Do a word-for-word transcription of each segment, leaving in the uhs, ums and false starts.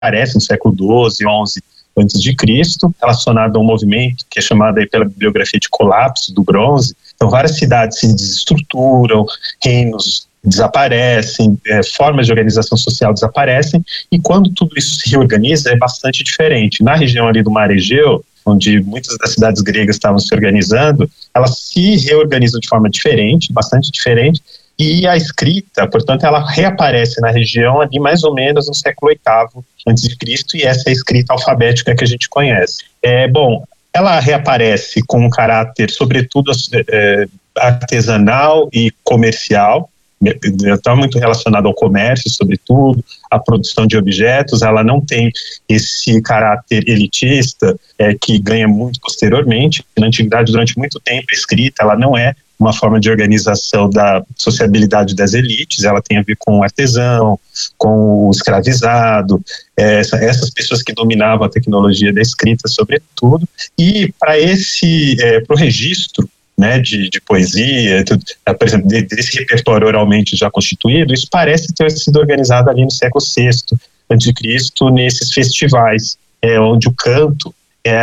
aparece no século doze, onze antes de Cristo, relacionado a um movimento que é chamado aí pela bibliografia de colapso do bronze. Então várias cidades se desestruturam, reinos desaparecem, é, formas de organização social desaparecem, e quando tudo isso se reorganiza é bastante diferente. Na região ali do Mar Egeu, onde muitas das cidades gregas estavam se organizando, elas se reorganizam de forma diferente, bastante diferente, e a escrita, portanto, ela reaparece na região ali mais ou menos no século oitavo antes de Cristo, e essa é a escrita alfabética que a gente conhece. É, bom, ela reaparece com um caráter, sobretudo, é, artesanal e comercial. Está muito relacionado ao comércio, sobretudo, à produção de objetos. Ela não tem esse caráter elitista é, que ganha muito posteriormente. Na antiguidade, durante muito tempo, a escrita ela não é uma forma de organização da sociabilidade das elites, ela tem a ver com o artesão, com o escravizado, é, essas pessoas que dominavam a tecnologia da escrita, sobretudo. E para esse, é, para o registro, né, de, de poesia, tudo, por exemplo, desse repertório oralmente já constituído, isso parece ter sido organizado ali no século sexto antes de Cristo, nesses festivais, é, onde o canto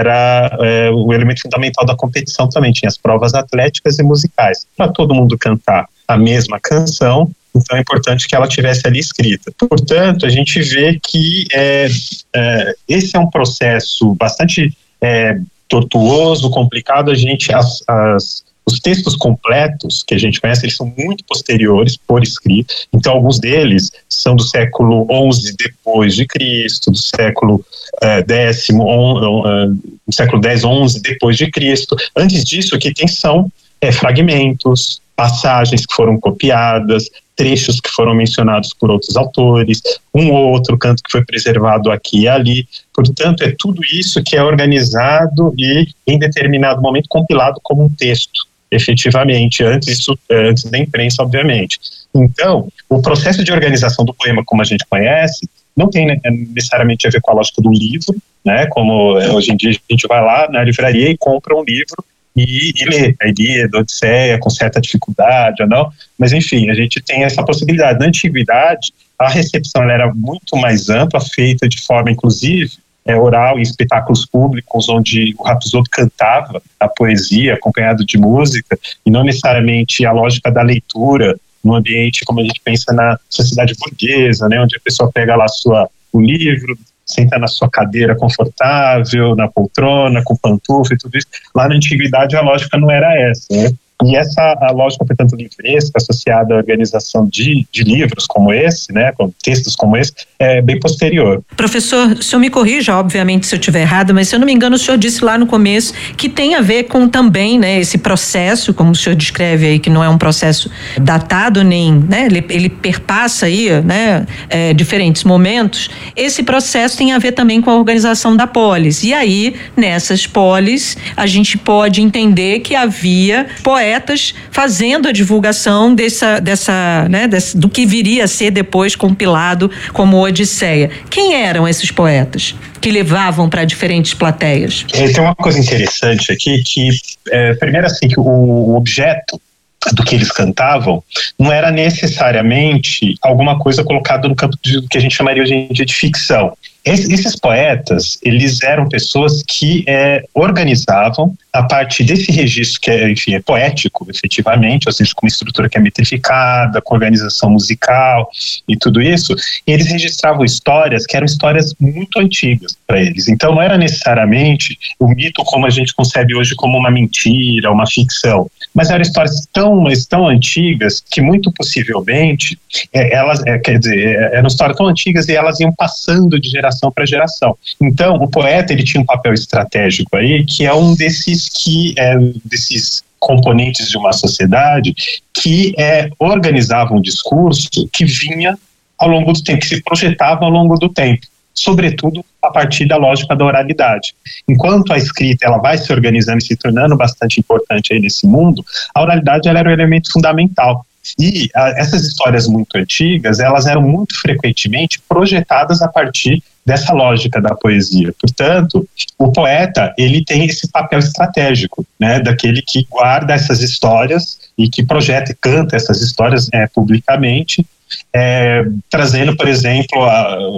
era é, o elemento fundamental da competição também. Tinha as provas atléticas e musicais. Para todo mundo cantar a mesma canção, então é importante que ela tivesse ali escrita. Portanto, a gente vê que é, é, esse é um processo bastante é, tortuoso, complicado. A gente, as, as Os textos completos que a gente conhece, eles são muito posteriores, por escrito. Então, alguns deles são do século onze depois de Cristo, do século uh, décimo, on, uh, do século dez, onze depois de Cristo. Antes disso, o que tem são é, fragmentos, passagens que foram copiadas, trechos que foram mencionados por outros autores, um ou outro canto que foi preservado aqui e ali. Portanto, é tudo isso que é organizado e, em determinado momento, compilado como um texto, efetivamente, antes, isso, antes da imprensa, obviamente. Então, o processo de organização do poema, como a gente conhece, não tem necessariamente a ver com a lógica do livro, né? Como hoje em dia a gente vai lá na livraria e compra um livro e, e lê a Ilíada, a Odisseia, com certa dificuldade ou não, mas enfim, a gente tem essa possibilidade. Na antiguidade, a recepção ela era muito mais ampla, feita de forma, inclusive, É, oral, em espetáculos públicos, onde o Rapsode cantava a poesia, acompanhado de música, e não necessariamente a lógica da leitura, num ambiente como a gente pensa na sociedade burguesa, né, onde a pessoa pega lá sua, o livro, senta na sua cadeira confortável, na poltrona, com pantufa e tudo isso. Lá na antiguidade a lógica não era essa, né? E essa a lógica, portanto, livresca, associada à organização de, de livros como esse, né, com textos como esse, é bem posterior. Professor, o senhor me corrija, obviamente, se eu estiver errado, mas se eu não me engano, o senhor disse lá no começo que tem a ver com também, né, esse processo, como o senhor descreve aí, que não é um processo datado nem, né, ele, ele perpassa aí, né, é, diferentes momentos. Esse processo tem a ver também com a organização da polis. E aí, nessas polis, a gente pode entender que havia poetas fazendo a divulgação dessa, dessa, né, desse, do que viria a ser depois compilado como Odisseia. Quem eram esses poetas que levavam para diferentes plateias? É, tem uma coisa interessante aqui que, é, primeiro assim, que o, o objeto do que eles cantavam não era necessariamente alguma coisa colocada no campo do que a gente chamaria hoje em dia de ficção. Esses poetas, eles eram pessoas que é, organizavam a partir desse registro que é, enfim, é poético, efetivamente, ou seja, com uma estrutura que é metrificada, com organização musical e tudo isso, e eles registravam histórias que eram histórias muito antigas para eles. Então não era necessariamente o mito como a gente concebe hoje como uma mentira, uma ficção, mas eram histórias tão, mas tão antigas que muito possivelmente é, elas, é, quer dizer, é, eram histórias tão antigas e elas iam passando de geração para geração. Então, o poeta, ele tinha um papel estratégico aí, que é um desses que, é, desses componentes de uma sociedade que é, organizava um discurso que vinha ao longo do tempo, que se projetava ao longo do tempo, sobretudo a partir da lógica da oralidade. Enquanto a escrita ela vai se organizando e se tornando bastante importante aí nesse mundo, a oralidade ela era o elemento fundamental. E a, essas histórias muito antigas, elas eram muito frequentemente projetadas a partir dessa lógica da poesia. Portanto, o poeta, ele tem esse papel estratégico, né, daquele que guarda essas histórias e que projeta e canta essas histórias é, publicamente, é, trazendo, por exemplo, a,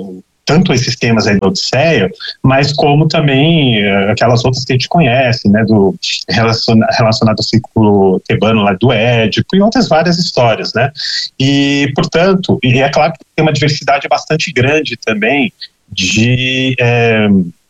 tanto esses temas aí da Odisseia, mas como também uh, aquelas outras que a gente conhece, né, do relaciona, relacionado ao ciclo tebano lá do Édipo e outras várias histórias, né, e portanto, e é claro que tem uma diversidade bastante grande também de, é,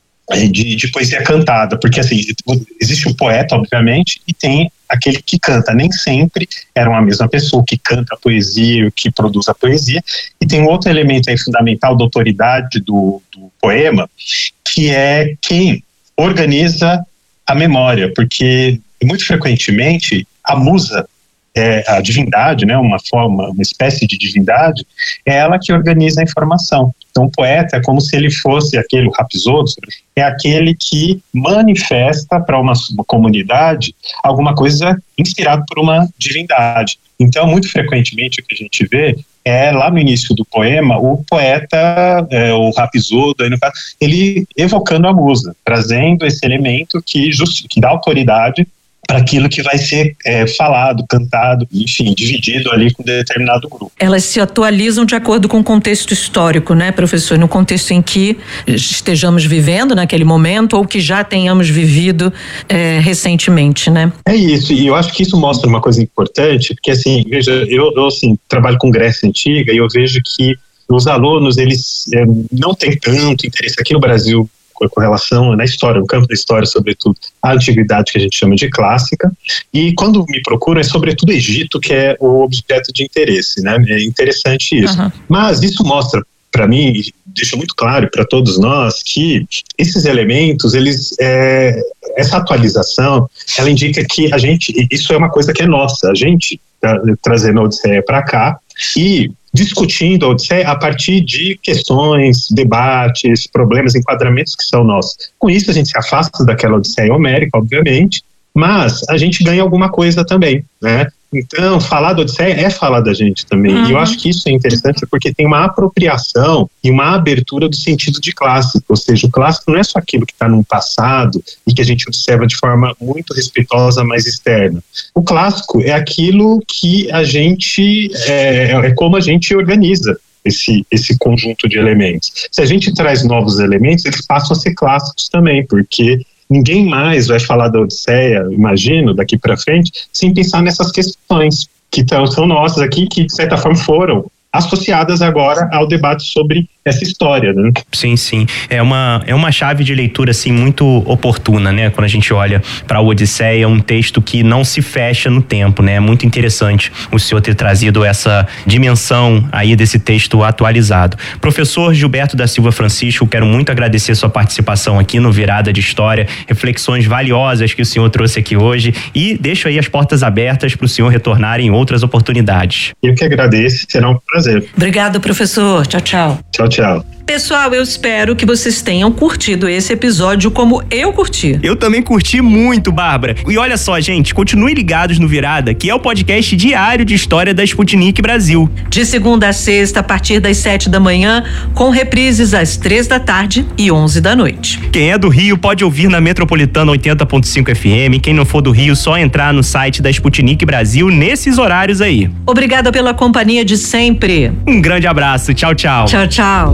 de, de poesia cantada, porque assim, existe o poeta, obviamente, e tem aquele que canta. Nem sempre era uma mesma pessoa que canta a poesia, o que produz a poesia, e tem um outro elemento aí fundamental da autoridade do, do poema, que é quem organiza a memória, porque muito frequentemente a musa, é, a divindade, né, uma forma, uma espécie de divindade, é ela que organiza a informação. Então o poeta é como se ele fosse aquele, o Rapsódio, é aquele que manifesta para uma, uma comunidade alguma coisa inspirada por uma divindade. Então muito frequentemente o que a gente vê é lá no início do poema o poeta, é, o Rapsódio, ele evocando a musa, trazendo esse elemento que, just, que dá autoridade para aquilo que vai ser é, falado, cantado, enfim, dividido ali com determinado grupo. Elas se atualizam de acordo com o contexto histórico, né, professor? No contexto em que estejamos vivendo naquele momento ou que já tenhamos vivido é, recentemente, né? É isso, e eu acho que isso mostra uma coisa importante, porque assim, veja, eu, eu assim, trabalho com Grécia Antiga e eu vejo que os alunos, eles é, não têm tanto interesse aqui no Brasil com relação na história, no campo da história, sobretudo, a antiguidade que a gente chama de clássica, e quando me procuram é sobretudo Egito que é o objeto de interesse, né? É interessante isso. Uhum. Mas isso mostra para mim, deixa muito claro para todos nós que esses elementos, eles, é, essa atualização, ela indica que a gente, isso é uma coisa que é nossa, a gente tá trazendo a Odisseia para cá e discutindo a Odisseia a partir de questões, debates, problemas, enquadramentos que são nossos. Com isso a gente se afasta daquela Odisseia homérica, obviamente, mas a gente ganha alguma coisa também, né? Então, falar da Odisseia é falar da gente também. Uhum. E eu acho que isso é interessante porque tem uma apropriação e uma abertura do sentido de clássico. Ou seja, o clássico não é só aquilo que está no passado e que a gente observa de forma muito respeitosa, mas externa. O clássico é aquilo que a gente, é, é como a gente organiza esse, esse conjunto de elementos. Se a gente traz novos elementos, eles passam a ser clássicos também, porque ninguém mais vai falar da Odisseia, imagino, daqui para frente, sem pensar nessas questões que tão, são nossas aqui, que de certa forma foram associadas agora ao debate sobre essa história, né? Sim, sim. É uma, é uma chave de leitura, assim, muito oportuna, né? Quando a gente olha para a Odisseia, um texto que não se fecha no tempo, né? É muito interessante o senhor ter trazido essa dimensão aí desse texto atualizado. Professor Gilberto da Silva Francisco, quero muito agradecer sua participação aqui no Virada de História, reflexões valiosas que o senhor trouxe aqui hoje e deixo aí as portas abertas para o senhor retornar em outras oportunidades. Eu que agradeço, será um prazer. Obrigado, professor. Tchau, tchau. Tchau, tchau. Pessoal, eu espero que vocês tenham curtido esse episódio como eu curti. Eu também curti muito, Bárbara. E olha só, gente, continue ligados no Virada, que é o podcast diário de história da Sputnik Brasil. De segunda a sexta, a partir das sete da manhã, com reprises às três da tarde e onze da noite. Quem é do Rio pode ouvir na Metropolitana oitenta ponto cinco F M. Quem não for do Rio, só entrar no site da Sputnik Brasil nesses horários aí. Obrigada pela companhia de sempre. Um grande abraço. Tchau, tchau. Tchau, tchau.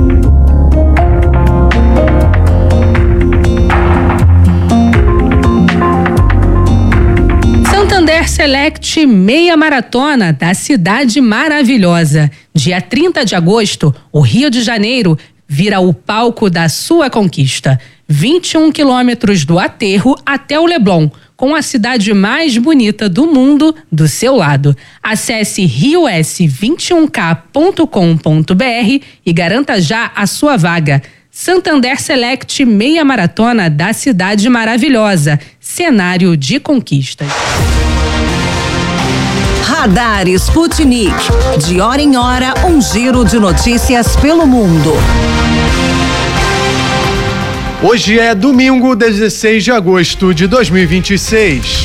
Santander Select Meia Maratona da Cidade Maravilhosa. Dia trinta de agosto, o Rio de Janeiro vira o palco da sua conquista. vinte e um quilômetros do aterro até o Leblon, com a cidade mais bonita do mundo do seu lado. Acesse rio s vinte e um k ponto com ponto b r e garanta já a sua vaga. Santander Select Meia Maratona da Cidade Maravilhosa. Cenário de conquistas. Radar Sputnik. De hora em hora, um giro de notícias pelo mundo. Hoje é domingo, dezesseis de agosto de dois mil e vinte e seis.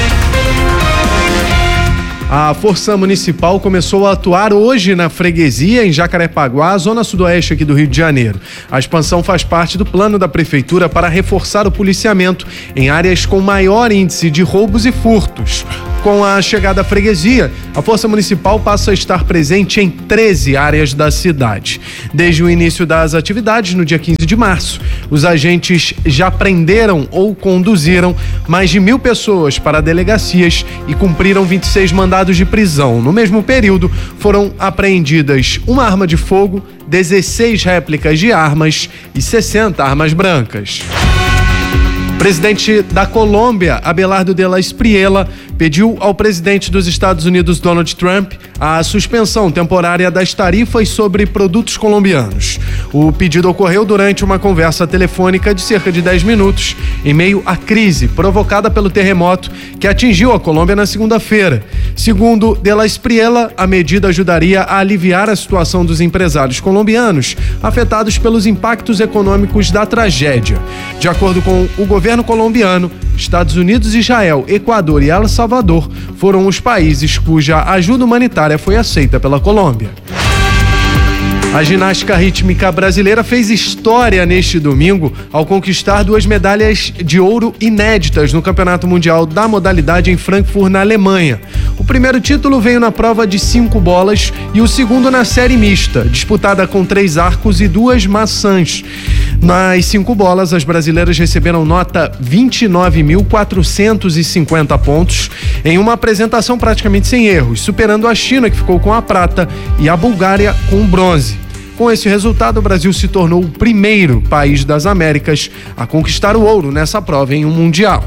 A Força Municipal começou a atuar hoje na freguesia em Jacarepaguá, zona sudoeste aqui do Rio de Janeiro. A expansão faz parte do plano da Prefeitura para reforçar o policiamento em áreas com maior índice de roubos e furtos. Com a chegada à freguesia, a Força Municipal passa a estar presente em treze áreas da cidade. Desde o início das atividades, no dia quinze de março, os agentes já prenderam ou conduziram mais de mil pessoas para delegacias e cumpriram vinte e seis mandados de prisão. No mesmo período, foram apreendidas uma arma de fogo, dezesseis réplicas de armas e sessenta armas brancas. O presidente da Colômbia, Abelardo de la Espriella, pediu ao presidente dos Estados Unidos, Donald Trump, a suspensão temporária das tarifas sobre produtos colombianos. O pedido ocorreu durante uma conversa telefônica de cerca de dez minutos, em meio à crise provocada pelo terremoto que atingiu a Colômbia na segunda-feira. Segundo de la Espriella, a medida ajudaria a aliviar a situação dos empresários colombianos afetados pelos impactos econômicos da tragédia. De acordo com o governo colombiano, Estados Unidos, Israel, Equador e El Salvador foram os países cuja ajuda humanitária foi aceita pela Colômbia. A ginástica rítmica brasileira fez história neste domingo ao conquistar duas medalhas de ouro inéditas no Campeonato Mundial da modalidade em Frankfurt, na Alemanha. O primeiro título veio na prova de cinco bolas e o segundo na série mista, disputada com três arcos e duas maçãs. Nas cinco bolas, as brasileiras receberam nota vinte e nove mil quatrocentos e cinquenta pontos em uma apresentação praticamente sem erros, superando a China, que ficou com a prata, e a Bulgária com o bronze. Com esse resultado, o Brasil se tornou o primeiro país das Américas a conquistar o ouro nessa prova em um mundial.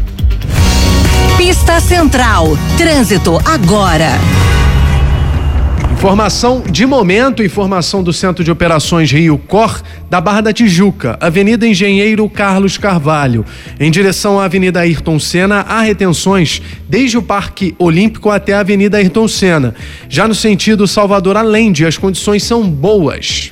Pista Central, trânsito agora. Informação de momento, informação do Centro de Operações Rio Cor, da Barra da Tijuca, Avenida Engenheiro Carlos Carvalho. Em direção à Avenida Ayrton Senna, há retenções desde o Parque Olímpico até a Avenida Ayrton Senna. Já no sentido Salvador Allende, as condições são boas.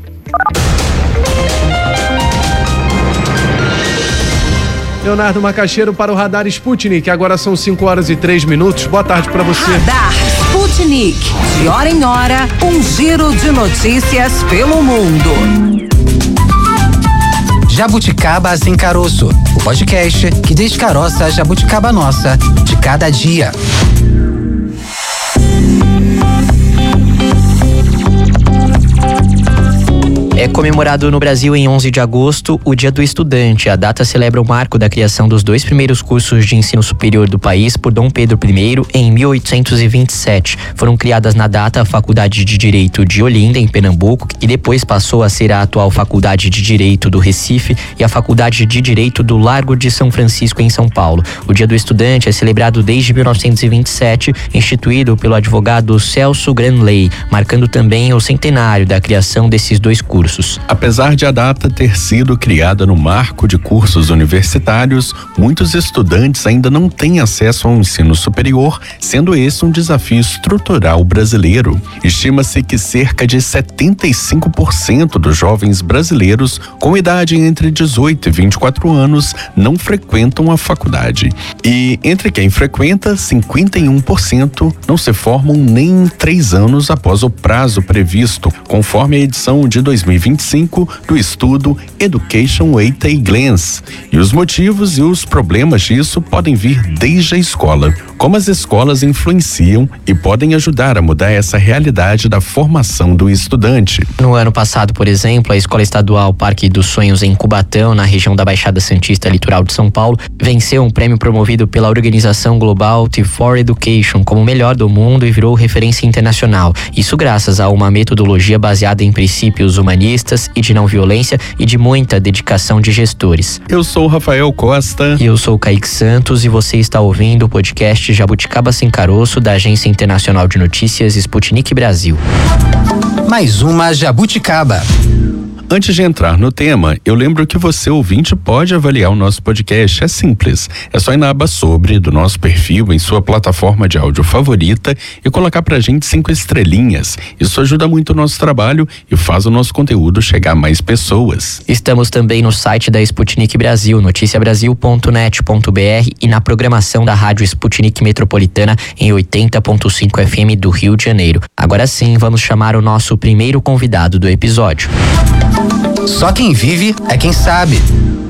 Leonardo Macaxeiro para o Radar Sputnik. Agora são cinco horas e três minutos. Boa tarde para você. Radar Sputnik. De hora em hora, um giro de notícias pelo mundo. Jabuticaba Sem Caroço, o podcast que descaroça a jabuticaba nossa de cada dia. É comemorado no Brasil em onze de agosto o Dia do Estudante. A data celebra o marco da criação dos dois primeiros cursos de ensino superior do país por Dom Pedro I em mil oitocentos e vinte e sete. Foram criadas na data a Faculdade de Direito de Olinda, em Pernambuco, e depois passou a ser a atual Faculdade de Direito do Recife e a Faculdade de Direito do Largo de São Francisco, em São Paulo. O Dia do Estudante é celebrado desde mil novecentos e vinte e sete, instituído pelo advogado Celso Granley, marcando também o centenário da criação desses dois cursos. Apesar de a data ter sido criada no marco de cursos universitários, muitos estudantes ainda não têm acesso ao ensino superior, sendo esse um desafio estrutural brasileiro. Estima-se que cerca de setenta e cinco por cento dos jovens brasileiros com idade entre dezoito e vinte e quatro anos não frequentam a faculdade. E entre quem frequenta, cinquenta e um por cento não se formam nem em três anos após o prazo previsto, conforme a edição de dois mil e vinte e cinco do estudo Education at a Glance. E os motivos e os problemas disso podem vir desde a escola. Como as escolas influenciam e podem ajudar a mudar essa realidade da formação do estudante. No ano passado, por exemplo, a Escola Estadual Parque dos Sonhos em Cubatão, na região da Baixada Santista Litoral de São Paulo, venceu um prêmio promovido pela organização global T quatro Education como o melhor do mundo e virou referência internacional. Isso graças a uma metodologia baseada em princípios humanistas e de não violência e de muita dedicação de gestores. Eu sou o Rafael Costa. E eu sou o Kaique Santos e você está ouvindo o podcast Jabuticaba Sem Caroço, da Agência Internacional de Notícias Sputnik Brasil. Mais uma jabuticaba. Antes de entrar no tema, eu lembro que você, ouvinte, pode avaliar o nosso podcast. É simples. É só ir na aba Sobre do nosso perfil em sua plataforma de áudio favorita e colocar pra gente cinco estrelinhas. Isso ajuda muito o nosso trabalho e faz o nosso conteúdo chegar a mais pessoas. Estamos também no site da Sputnik Brasil, noticia brasil ponto net ponto b r, e na programação da Rádio Sputnik Metropolitana em oitenta ponto cinco F M do Rio de Janeiro. Agora sim, vamos chamar o nosso primeiro convidado do episódio. Só quem vive é quem sabe.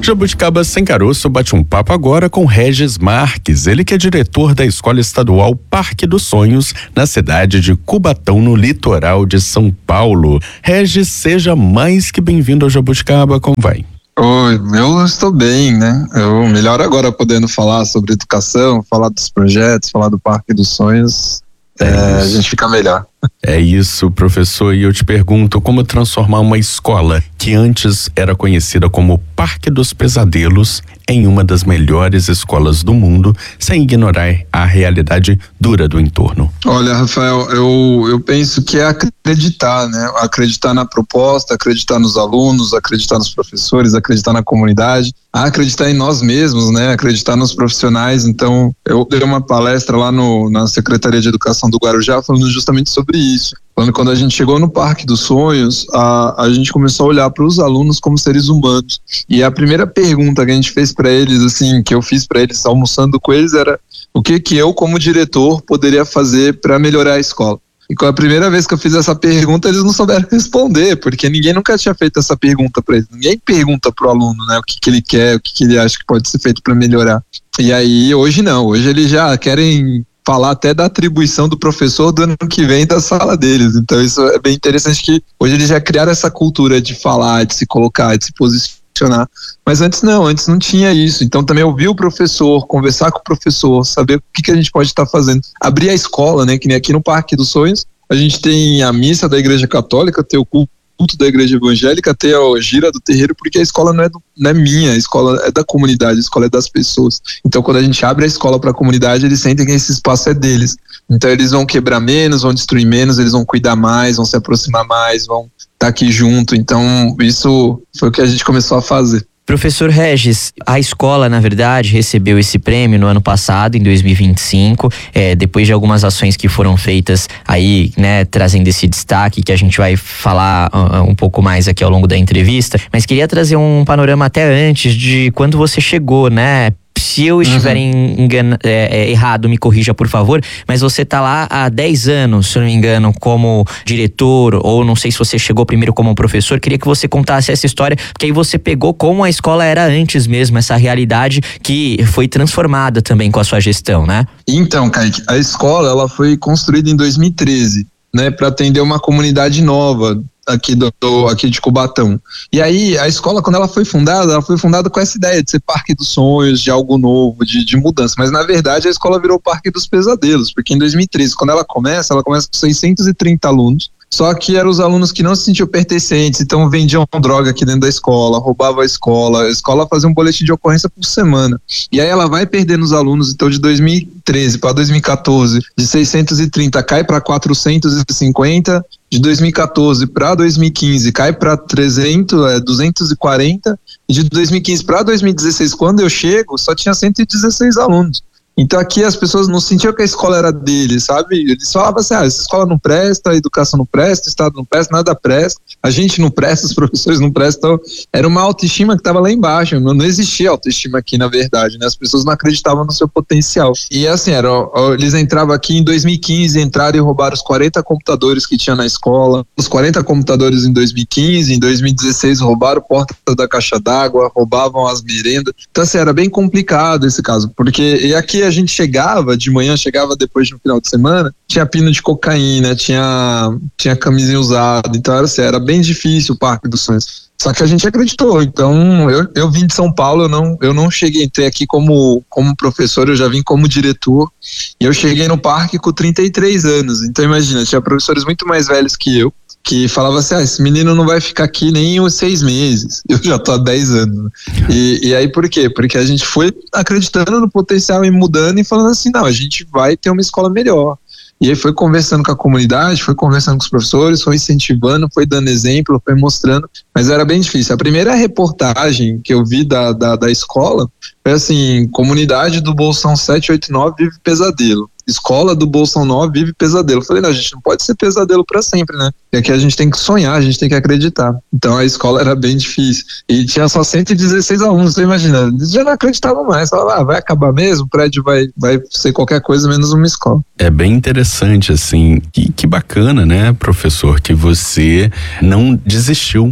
Jabuticaba Sem Caroço bate um papo agora com Regis Marques, ele que é diretor da Escola Estadual Parque dos Sonhos, na cidade de Cubatão, no litoral de São Paulo. Regis, seja mais que bem-vindo ao Jabuticaba, como vai? Oi, eu estou bem, né? Eu melhor agora podendo falar sobre educação, falar dos projetos, falar do Parque dos Sonhos. É, a gente fica melhor. É isso, professor, e eu te pergunto como transformar uma escola que antes era conhecida como Parque dos Pesadelos em uma das melhores escolas do mundo, sem ignorar a realidade dura do entorno. Olha, Rafael, eu, eu penso que é acreditar, né? Acreditar na proposta, acreditar nos alunos, acreditar nos professores, acreditar na comunidade, acreditar em nós mesmos, né? Acreditar nos profissionais. Então, eu dei uma palestra lá no, na Secretaria de Educação do Guarujá falando justamente sobre isso. Quando, quando a gente chegou no Parque dos Sonhos, a, a gente começou a olhar para os alunos como seres humanos. E a primeira pergunta que a gente fez para eles, assim, que eu fiz para eles almoçando com eles, era o que que eu, como diretor, poderia fazer para melhorar a escola. E com a primeira vez que eu fiz essa pergunta, eles não souberam responder, porque ninguém nunca tinha feito essa pergunta para eles. Ninguém pergunta pro aluno, né, o que que ele quer, o que que ele acha que pode ser feito para melhorar. E aí, hoje não, hoje eles já querem falar até da atribuição do professor do ano que vem da sala deles. Então isso é bem interessante, que hoje eles já criaram essa cultura de falar, de se colocar, de se posicionar. Mas antes não, antes não tinha isso. Então também ouvir o professor, conversar com o professor, saber o que, que a gente pode estar fazendo. Abrir a escola, né, que nem aqui no Parque dos Sonhos, a gente tem a missa da Igreja Católica, tem o culto culto da igreja evangélica, ter a gira do terreiro, porque a escola não é, do, não é minha, a escola é da comunidade, a escola é das pessoas. Então quando a gente abre a escola para a comunidade, eles sentem que esse espaço é deles. Então eles vão quebrar menos, vão destruir menos, eles vão cuidar mais, vão se aproximar mais, vão estar aqui junto. Então isso foi o que a gente começou a fazer. Professor Regis, a escola, na verdade, recebeu esse prêmio no ano passado, em dois mil e vinte e cinco, é, depois de algumas ações que foram feitas aí, né, trazendo esse destaque que a gente vai falar uh, um pouco mais aqui ao longo da entrevista, mas queria trazer um panorama até antes de quando você chegou, né? Se eu estiver uhum. engana, é, é, errado, me corrija, por favor, mas você está lá há dez anos, se eu não me engano, como diretor, ou não sei se você chegou primeiro como professor. Queria que você contasse essa história, porque aí você pegou como a escola era antes mesmo, essa realidade que foi transformada também com a sua gestão, né? Então, Kaique, a escola ela foi construída em dois mil e treze, né, para atender uma comunidade nova aqui, do, do, aqui de Cubatão. E aí a escola, quando ela foi fundada, ela foi fundada com essa ideia de ser Parque dos Sonhos, de algo novo, de, de mudança, mas na verdade a escola virou Parque dos Pesadelos, porque em dois mil e treze, quando ela começa, ela começa com seiscentos e trinta alunos, só que eram os alunos que não se sentiam pertencentes, então vendiam droga aqui dentro da escola, roubavam a escola, a escola fazia um boletim de ocorrência por semana. E aí ela vai perdendo os alunos, então de dois mil e treze para dois mil e quatorze, de seiscentos e trinta cai para quatrocentos e cinquenta, de dois mil e quatorze para dois mil e quinze cai para trezentos, é, duzentos e quarenta, e de dois mil e quinze para dois mil e dezesseis, quando eu chego, só tinha cento e dezesseis alunos. Então aqui as pessoas não sentiam que a escola era deles, sabe? Eles falavam assim, ah, essa escola não presta, a educação não presta, o Estado não presta, nada presta, a gente não presta, os professores não prestam. Era uma autoestima que estava lá embaixo, não, não existia autoestima aqui, na verdade, né? As pessoas não acreditavam no seu potencial. E assim, era, eles entravam aqui em dois mil e quinze, entraram e roubaram os quarenta computadores que tinha na escola, os quarenta computadores em dois mil e quinze, em dois mil e dezesseis roubaram porta da caixa d'água, roubavam as merendas. Então assim, era bem complicado esse caso, porque e aqui a gente chegava de manhã, chegava depois no final de semana, tinha pino de cocaína, tinha, tinha camisinha usada, então era, assim, era bem difícil o Parque dos Sonhos. Só que a gente acreditou, então eu, eu vim de São Paulo, eu não, eu não cheguei, entrei aqui como, como professor, eu já vim como diretor, e eu cheguei no parque com trinta e três anos, então imagina, tinha professores muito mais velhos que eu, que falava assim, ah, esse menino não vai ficar aqui nem uns seis meses, eu já tô há dez anos. E, e aí por quê? Porque a gente foi acreditando no potencial e mudando e falando assim, não, a gente vai ter uma escola melhor. E aí foi conversando com a comunidade, foi conversando com os professores, foi incentivando, foi dando exemplo, foi mostrando, mas era bem difícil. A primeira reportagem que eu vi da, da, da escola foi assim, comunidade do Bolsão sete oito nove vive pesadelo. Escola do Bolsão nove vive pesadelo. Eu falei, não, a gente não pode ser pesadelo para sempre, né? E aqui a gente tem que sonhar, a gente tem que acreditar. Então a escola era bem difícil. E tinha só cento e dezesseis alunos, você imagina, eles já não acreditavam mais. Falavam, ah, vai acabar mesmo, o prédio vai, vai ser qualquer coisa menos uma escola. É bem interessante, assim, que, que bacana, né, professor, que você não desistiu. Porque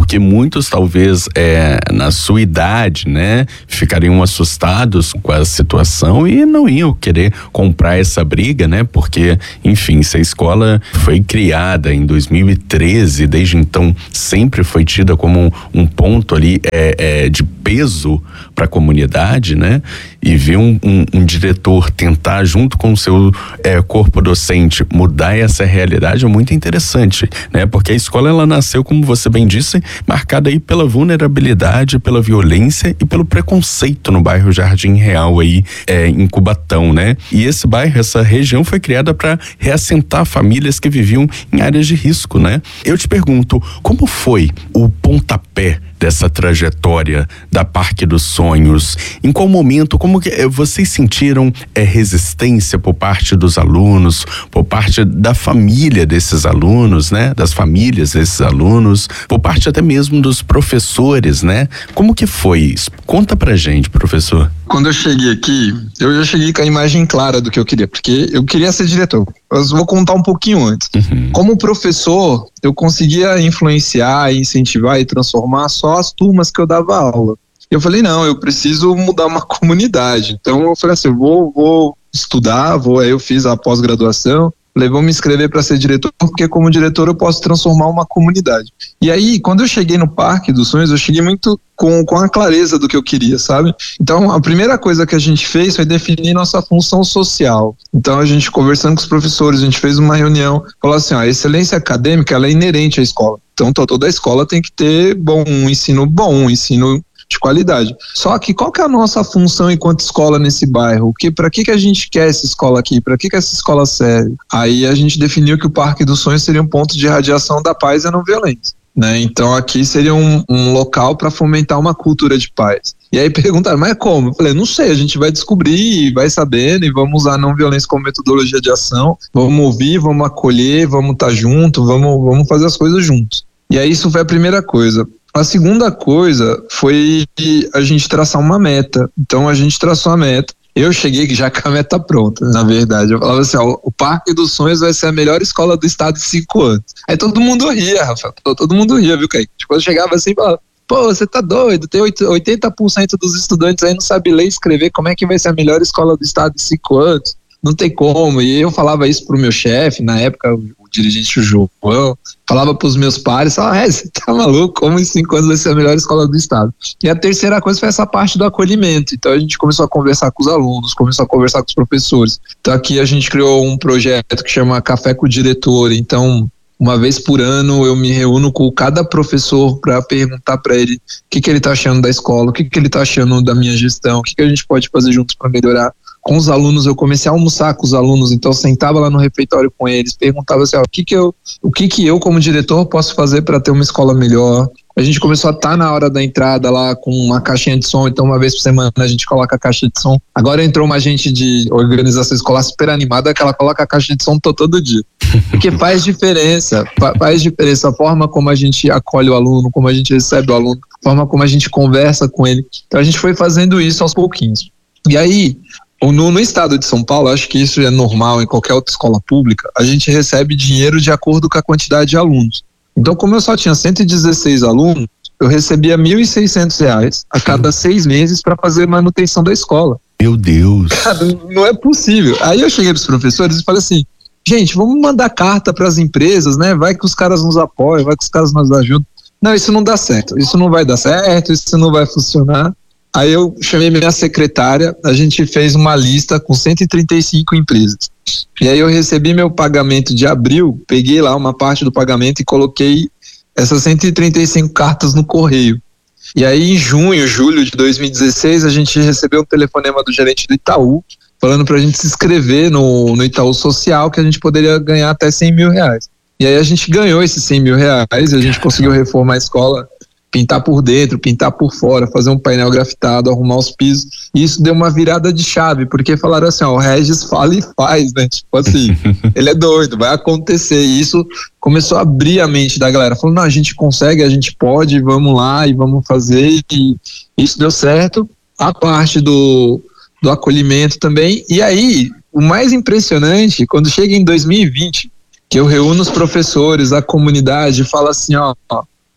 porque muitos talvez é, na sua idade, né, ficariam assustados com a situação e não iam querer comprar essa briga, né, porque, enfim, se a escola foi criada em dois mil e treze, desde então sempre foi tida como um, um ponto ali é, é, de peso para a comunidade, né, e ver um, um, um diretor tentar junto com o seu é, corpo docente mudar essa realidade é muito interessante, né, porque a escola ela nasceu, como você bem disse, marcada aí pela vulnerabilidade, pela violência e pelo preconceito no bairro Jardim Real aí é, em Cubatão, né? E esse bairro, essa região foi criada para reassentar famílias que viviam em áreas de risco, né? Eu te pergunto, como foi o pontapé dessa trajetória da Parque dos Sonhos? Em qual momento, como que eh, vocês sentiram eh, resistência por parte dos alunos, por parte da família desses alunos, né? Das famílias desses alunos, por parte até mesmo dos professores, né? Como que foi isso? Conta pra gente, professor. Quando eu cheguei aqui, eu já cheguei com a imagem clara do que eu queria, porque eu queria ser diretor. Eu vou contar um pouquinho antes. Uhum. Como professor, eu conseguia influenciar, incentivar e transformar só as turmas que eu dava aula. Eu falei, não, eu preciso mudar uma comunidade. Então eu falei assim, eu vou, vou estudar, vou, aí eu fiz a pós-graduação, falei, vou me inscrever para ser diretor, porque como diretor eu posso transformar uma comunidade. E aí, quando eu cheguei no Parque dos Sonhos, eu cheguei muito com, com a clareza do que eu queria, sabe? Então, a primeira coisa que a gente fez foi definir nossa função social. Então, a gente conversando com os professores, a gente fez uma reunião, falou assim, ó, a excelência acadêmica, ela é inerente à escola. Então, toda a escola tem que ter bom, um ensino bom, um ensino de qualidade. Só que qual que é a nossa função enquanto escola nesse bairro? Que, para que que a gente quer essa escola aqui? Para que que essa escola serve? Aí a gente definiu que o Parque dos Sonhos seria um ponto de irradiação da paz e a não violência, né? Então aqui seria um, um local para fomentar uma cultura de paz. E aí perguntaram, mas como? Eu falei, não sei, a gente vai descobrir, vai sabendo e vamos usar a não violência como metodologia de ação, vamos ouvir, vamos acolher, vamos estar junto, vamos, vamos fazer as coisas juntos. E aí isso foi a primeira coisa. A segunda coisa foi a gente traçar uma meta. Então a gente traçou a meta. Eu cheguei já com a meta pronta, na verdade. Eu falava assim, ó, o Parque dos Sonhos vai ser a melhor escola do estado em cinco anos. Aí todo mundo ria, Rafael. Todo mundo ria, viu, Kaique? Tipo, eu chegava assim e falava, pô, você tá doido, tem oitenta por cento dos estudantes aí não sabe ler e escrever, como é que vai ser a melhor escola do estado em cinco anos? Não tem como. E eu falava isso pro meu chefe, na época, o dirigente o João, falava pros meus pares, falava, é, você tá maluco, como em cinco anos vai ser a melhor escola do estado? E a terceira coisa foi essa parte do acolhimento. Então a gente começou a conversar com os alunos, começou a conversar com os professores. Então aqui a gente criou um projeto que chama Café com o Diretor. Então, uma vez por ano eu me reúno com cada professor para perguntar para ele o que, que ele tá achando da escola, o que, que ele tá achando da minha gestão, o que, que a gente pode fazer juntos para melhorar. Com os alunos, eu comecei a almoçar com os alunos, então eu sentava lá no refeitório com eles, perguntava assim, ó, o que que eu, o que que eu como diretor posso fazer para ter uma escola melhor. A gente começou a estar na hora da entrada lá com uma caixinha de som, então uma vez por semana a gente coloca a caixa de som. Agora entrou uma gente de organização escolar super animada que ela coloca a caixa de som todo dia, porque faz diferença, faz diferença a forma como a gente acolhe o aluno, como a gente recebe o aluno, a forma como a gente conversa com ele. Então a gente foi fazendo isso aos pouquinhos. E aí, No, no estado de São Paulo, acho que isso é normal em qualquer outra escola pública, a gente recebe dinheiro de acordo com a quantidade de alunos. Então, como eu só tinha cento e dezesseis alunos, eu recebia mil e seiscentos reais a cada seis meses para fazer manutenção da escola. Meu Deus! Cara, não é possível. Aí eu cheguei para os professores e falei assim, gente, vamos mandar carta para as empresas, né? Vai que os caras nos apoiam, vai que os caras nos ajudam. Não, isso não dá certo, isso não vai dar certo, isso não vai funcionar. Aí eu chamei minha secretária, a gente fez uma lista com cento e trinta e cinco empresas. E aí eu recebi meu pagamento de abril, peguei lá uma parte do pagamento e coloquei essas cento e trinta e cinco cartas no correio. E aí em junho, julho de dois mil e dezesseis, a gente recebeu um telefonema do gerente do Itaú, falando pra gente se inscrever no, no Itaú Social, que a gente poderia ganhar até cem mil reais. E aí a gente ganhou esses cem mil reais, e a gente conseguiu reformar a escola, pintar por dentro, pintar por fora, fazer um painel grafitado, arrumar os pisos. E isso deu uma virada de chave, porque falaram assim, ó, o Regis fala e faz, né? Tipo assim, ele é doido, vai acontecer. E isso começou a abrir a mente da galera. Falou, não, a gente consegue, a gente pode, vamos lá e vamos fazer. E isso deu certo. A parte do, do acolhimento também. E aí, o mais impressionante, quando chega em dois mil e vinte, que eu reúno os professores, a comunidade, e falo assim, ó, ó,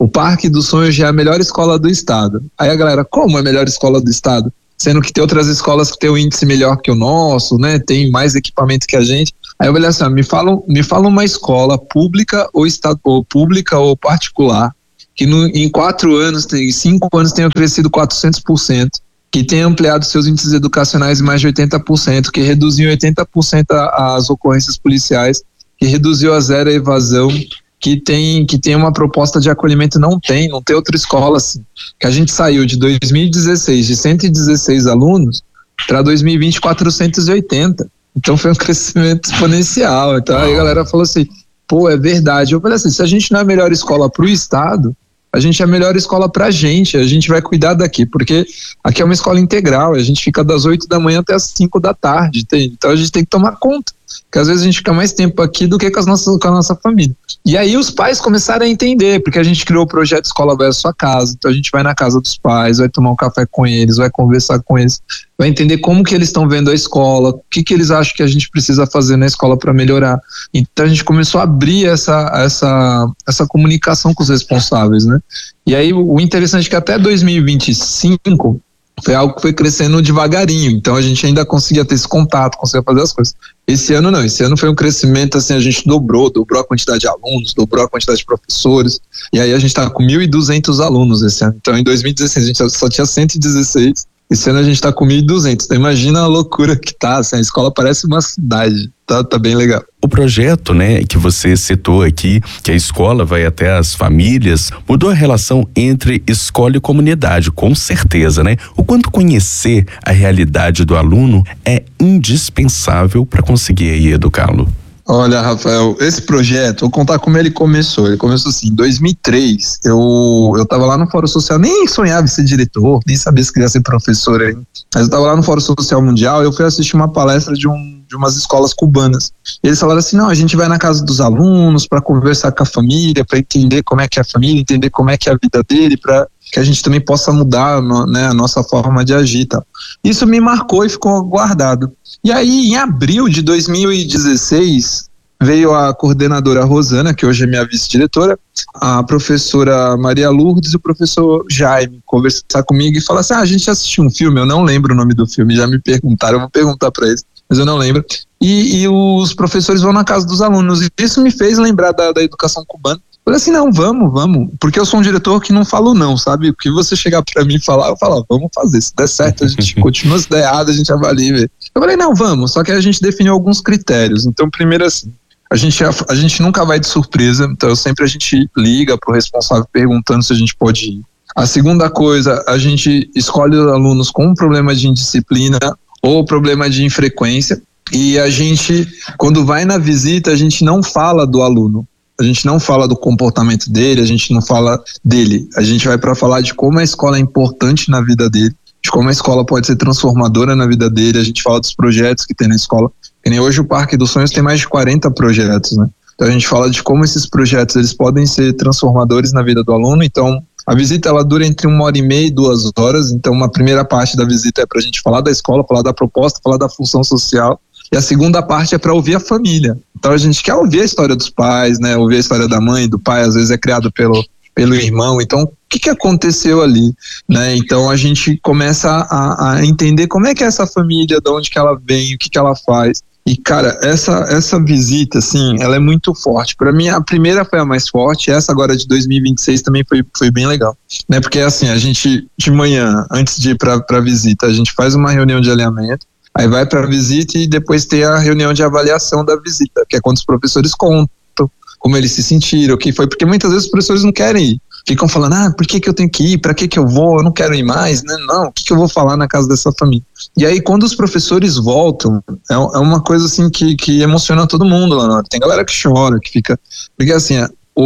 o Parque dos Sonhos já é a melhor escola do estado. Aí a galera, como é a melhor escola do estado? Sendo que tem outras escolas que tem um índice melhor que o nosso, né? Tem mais equipamento que a gente. Aí eu falei assim, me fala, me fala uma escola pública ou, estado, ou pública ou particular que no, em quatro anos, em cinco anos tenha crescido quatrocentos por cento, que tenha ampliado seus índices educacionais em mais de oitenta por cento, que reduziu em oitenta por cento a, as ocorrências policiais, que reduziu a zero a evasão, que tem, que tem uma proposta de acolhimento. Não tem, não tem outra escola assim. Que a gente saiu de dois mil e dezesseis de cento e dezesseis alunos para dois mil e vinte quatrocentos e oitenta. Então foi um crescimento exponencial. Então aí a galera falou assim, pô, é verdade. Eu falei assim, se a gente não é a melhor escola para o estado, a gente é a melhor escola pra gente, a gente vai cuidar daqui, porque aqui é uma escola integral, a gente fica das oito da manhã até as cinco da tarde, entende? Então a gente tem que tomar conta, porque às vezes a gente fica mais tempo aqui do que com, as nossas, com a nossa família. E aí os pais começaram a entender, porque a gente criou o projeto Escola Vai à Sua Casa, então a gente vai na casa dos pais, vai tomar um café com eles, vai conversar com eles, vai entender como que eles estão vendo a escola, o que que eles acham que a gente precisa fazer na escola para melhorar. Então a gente começou a abrir essa, essa, essa comunicação com os responsáveis, né? E aí o interessante é que até dois mil e vinte e cinco foi algo que foi crescendo devagarinho, então a gente ainda conseguia ter esse contato, conseguia fazer as coisas. Esse ano não, esse ano foi um crescimento assim, a gente dobrou, dobrou a quantidade de alunos, dobrou a quantidade de professores, e aí a gente está com mil e duzentos alunos esse ano. Então em dois mil e dezesseis a gente só tinha cento e dezesseis, esse ano a gente está com mil e duzentos, então imagina a loucura que tá, assim, a escola parece uma cidade, tá, tá bem legal. O projeto, né, que você citou aqui, que a escola vai até as famílias, mudou a relação entre escola e comunidade, com certeza, né? O quanto conhecer a realidade do aluno é indispensável para conseguir aí educá-lo. Olha, Rafael, esse projeto, vou contar como ele começou. Ele começou assim, em dois mil e três, eu, eu tava lá no Fórum Social, nem sonhava em ser diretor, nem sabia se queria ser professor aí. Mas eu tava lá no Fórum Social Mundial e eu fui assistir uma palestra de, um, de umas escolas cubanas. E eles falaram assim, não, a gente vai na casa dos alunos para conversar com a família, para entender como é que é a família, entender como é que é a vida dele, para que a gente também possa mudar, né, a nossa forma de agir. Tá? Isso me marcou e ficou guardado. E aí, em abril de dois mil e dezesseis, veio a coordenadora Rosana, que hoje é minha vice-diretora, a professora Maria Lourdes e o professor Jaime conversar comigo e falar assim, ah, a gente assistiu um filme, eu não lembro o nome do filme, já me perguntaram, eu vou perguntar para eles, mas eu não lembro. E, e os professores vão na casa dos alunos, e isso me fez lembrar da, da educação cubana. Eu falei assim, não, vamos, vamos, porque eu sou um diretor que não falo não, sabe? O que você chegar pra mim e falar, eu falo, vamos fazer, se der certo a gente continua, se der errado a gente avalia. Eu falei, não, vamos, só que a gente definiu alguns critérios. Então, primeiro assim, a gente, a, a gente nunca vai de surpresa, então sempre a gente liga pro responsável perguntando se a gente pode ir. A segunda coisa, a gente escolhe os alunos com um problema de indisciplina ou problema de infrequência, e a gente, quando vai na visita, a gente não fala do aluno. A gente não fala do comportamento dele, a gente não fala dele. A gente vai para falar de como a escola é importante na vida dele, de como a escola pode ser transformadora na vida dele. A gente fala dos projetos que tem na escola. E nem hoje o Parque dos Sonhos tem mais de quarenta projetos, né? Então a gente fala de como esses projetos eles podem ser transformadores na vida do aluno. Então a visita ela dura entre uma hora e meia e duas horas. Então uma primeira parte da visita é para a gente falar da escola, falar da proposta, falar da função social. E a segunda parte é para ouvir a família. Então a gente quer ouvir a história dos pais, né? Ouvir a história da mãe, do pai, às vezes é criado pelo, pelo irmão. Então, o que, que aconteceu ali? Né? Então a gente começa a, a entender como é que é essa família, de onde que ela vem, o que, que ela faz. E, cara, essa, essa visita, assim, ela é muito forte. Para mim, a primeira foi a mais forte, essa agora de dois mil e vinte e seis também foi, foi bem legal. Né? Porque, assim, a gente, de manhã, antes de ir para a visita, a gente faz uma reunião de alinhamento. Aí vai para a visita e depois tem a reunião de avaliação da visita, que é quando os professores contam como eles se sentiram, o que foi, porque muitas vezes os professores não querem ir. Ficam falando, ah, por que que eu tenho que ir? Para que que eu vou? Eu não quero ir mais, né? Não, o que que eu vou falar na casa dessa família? E aí quando os professores voltam, é, é uma coisa assim que, que emociona todo mundo lá na hora. Tem galera que chora, que fica... Porque assim,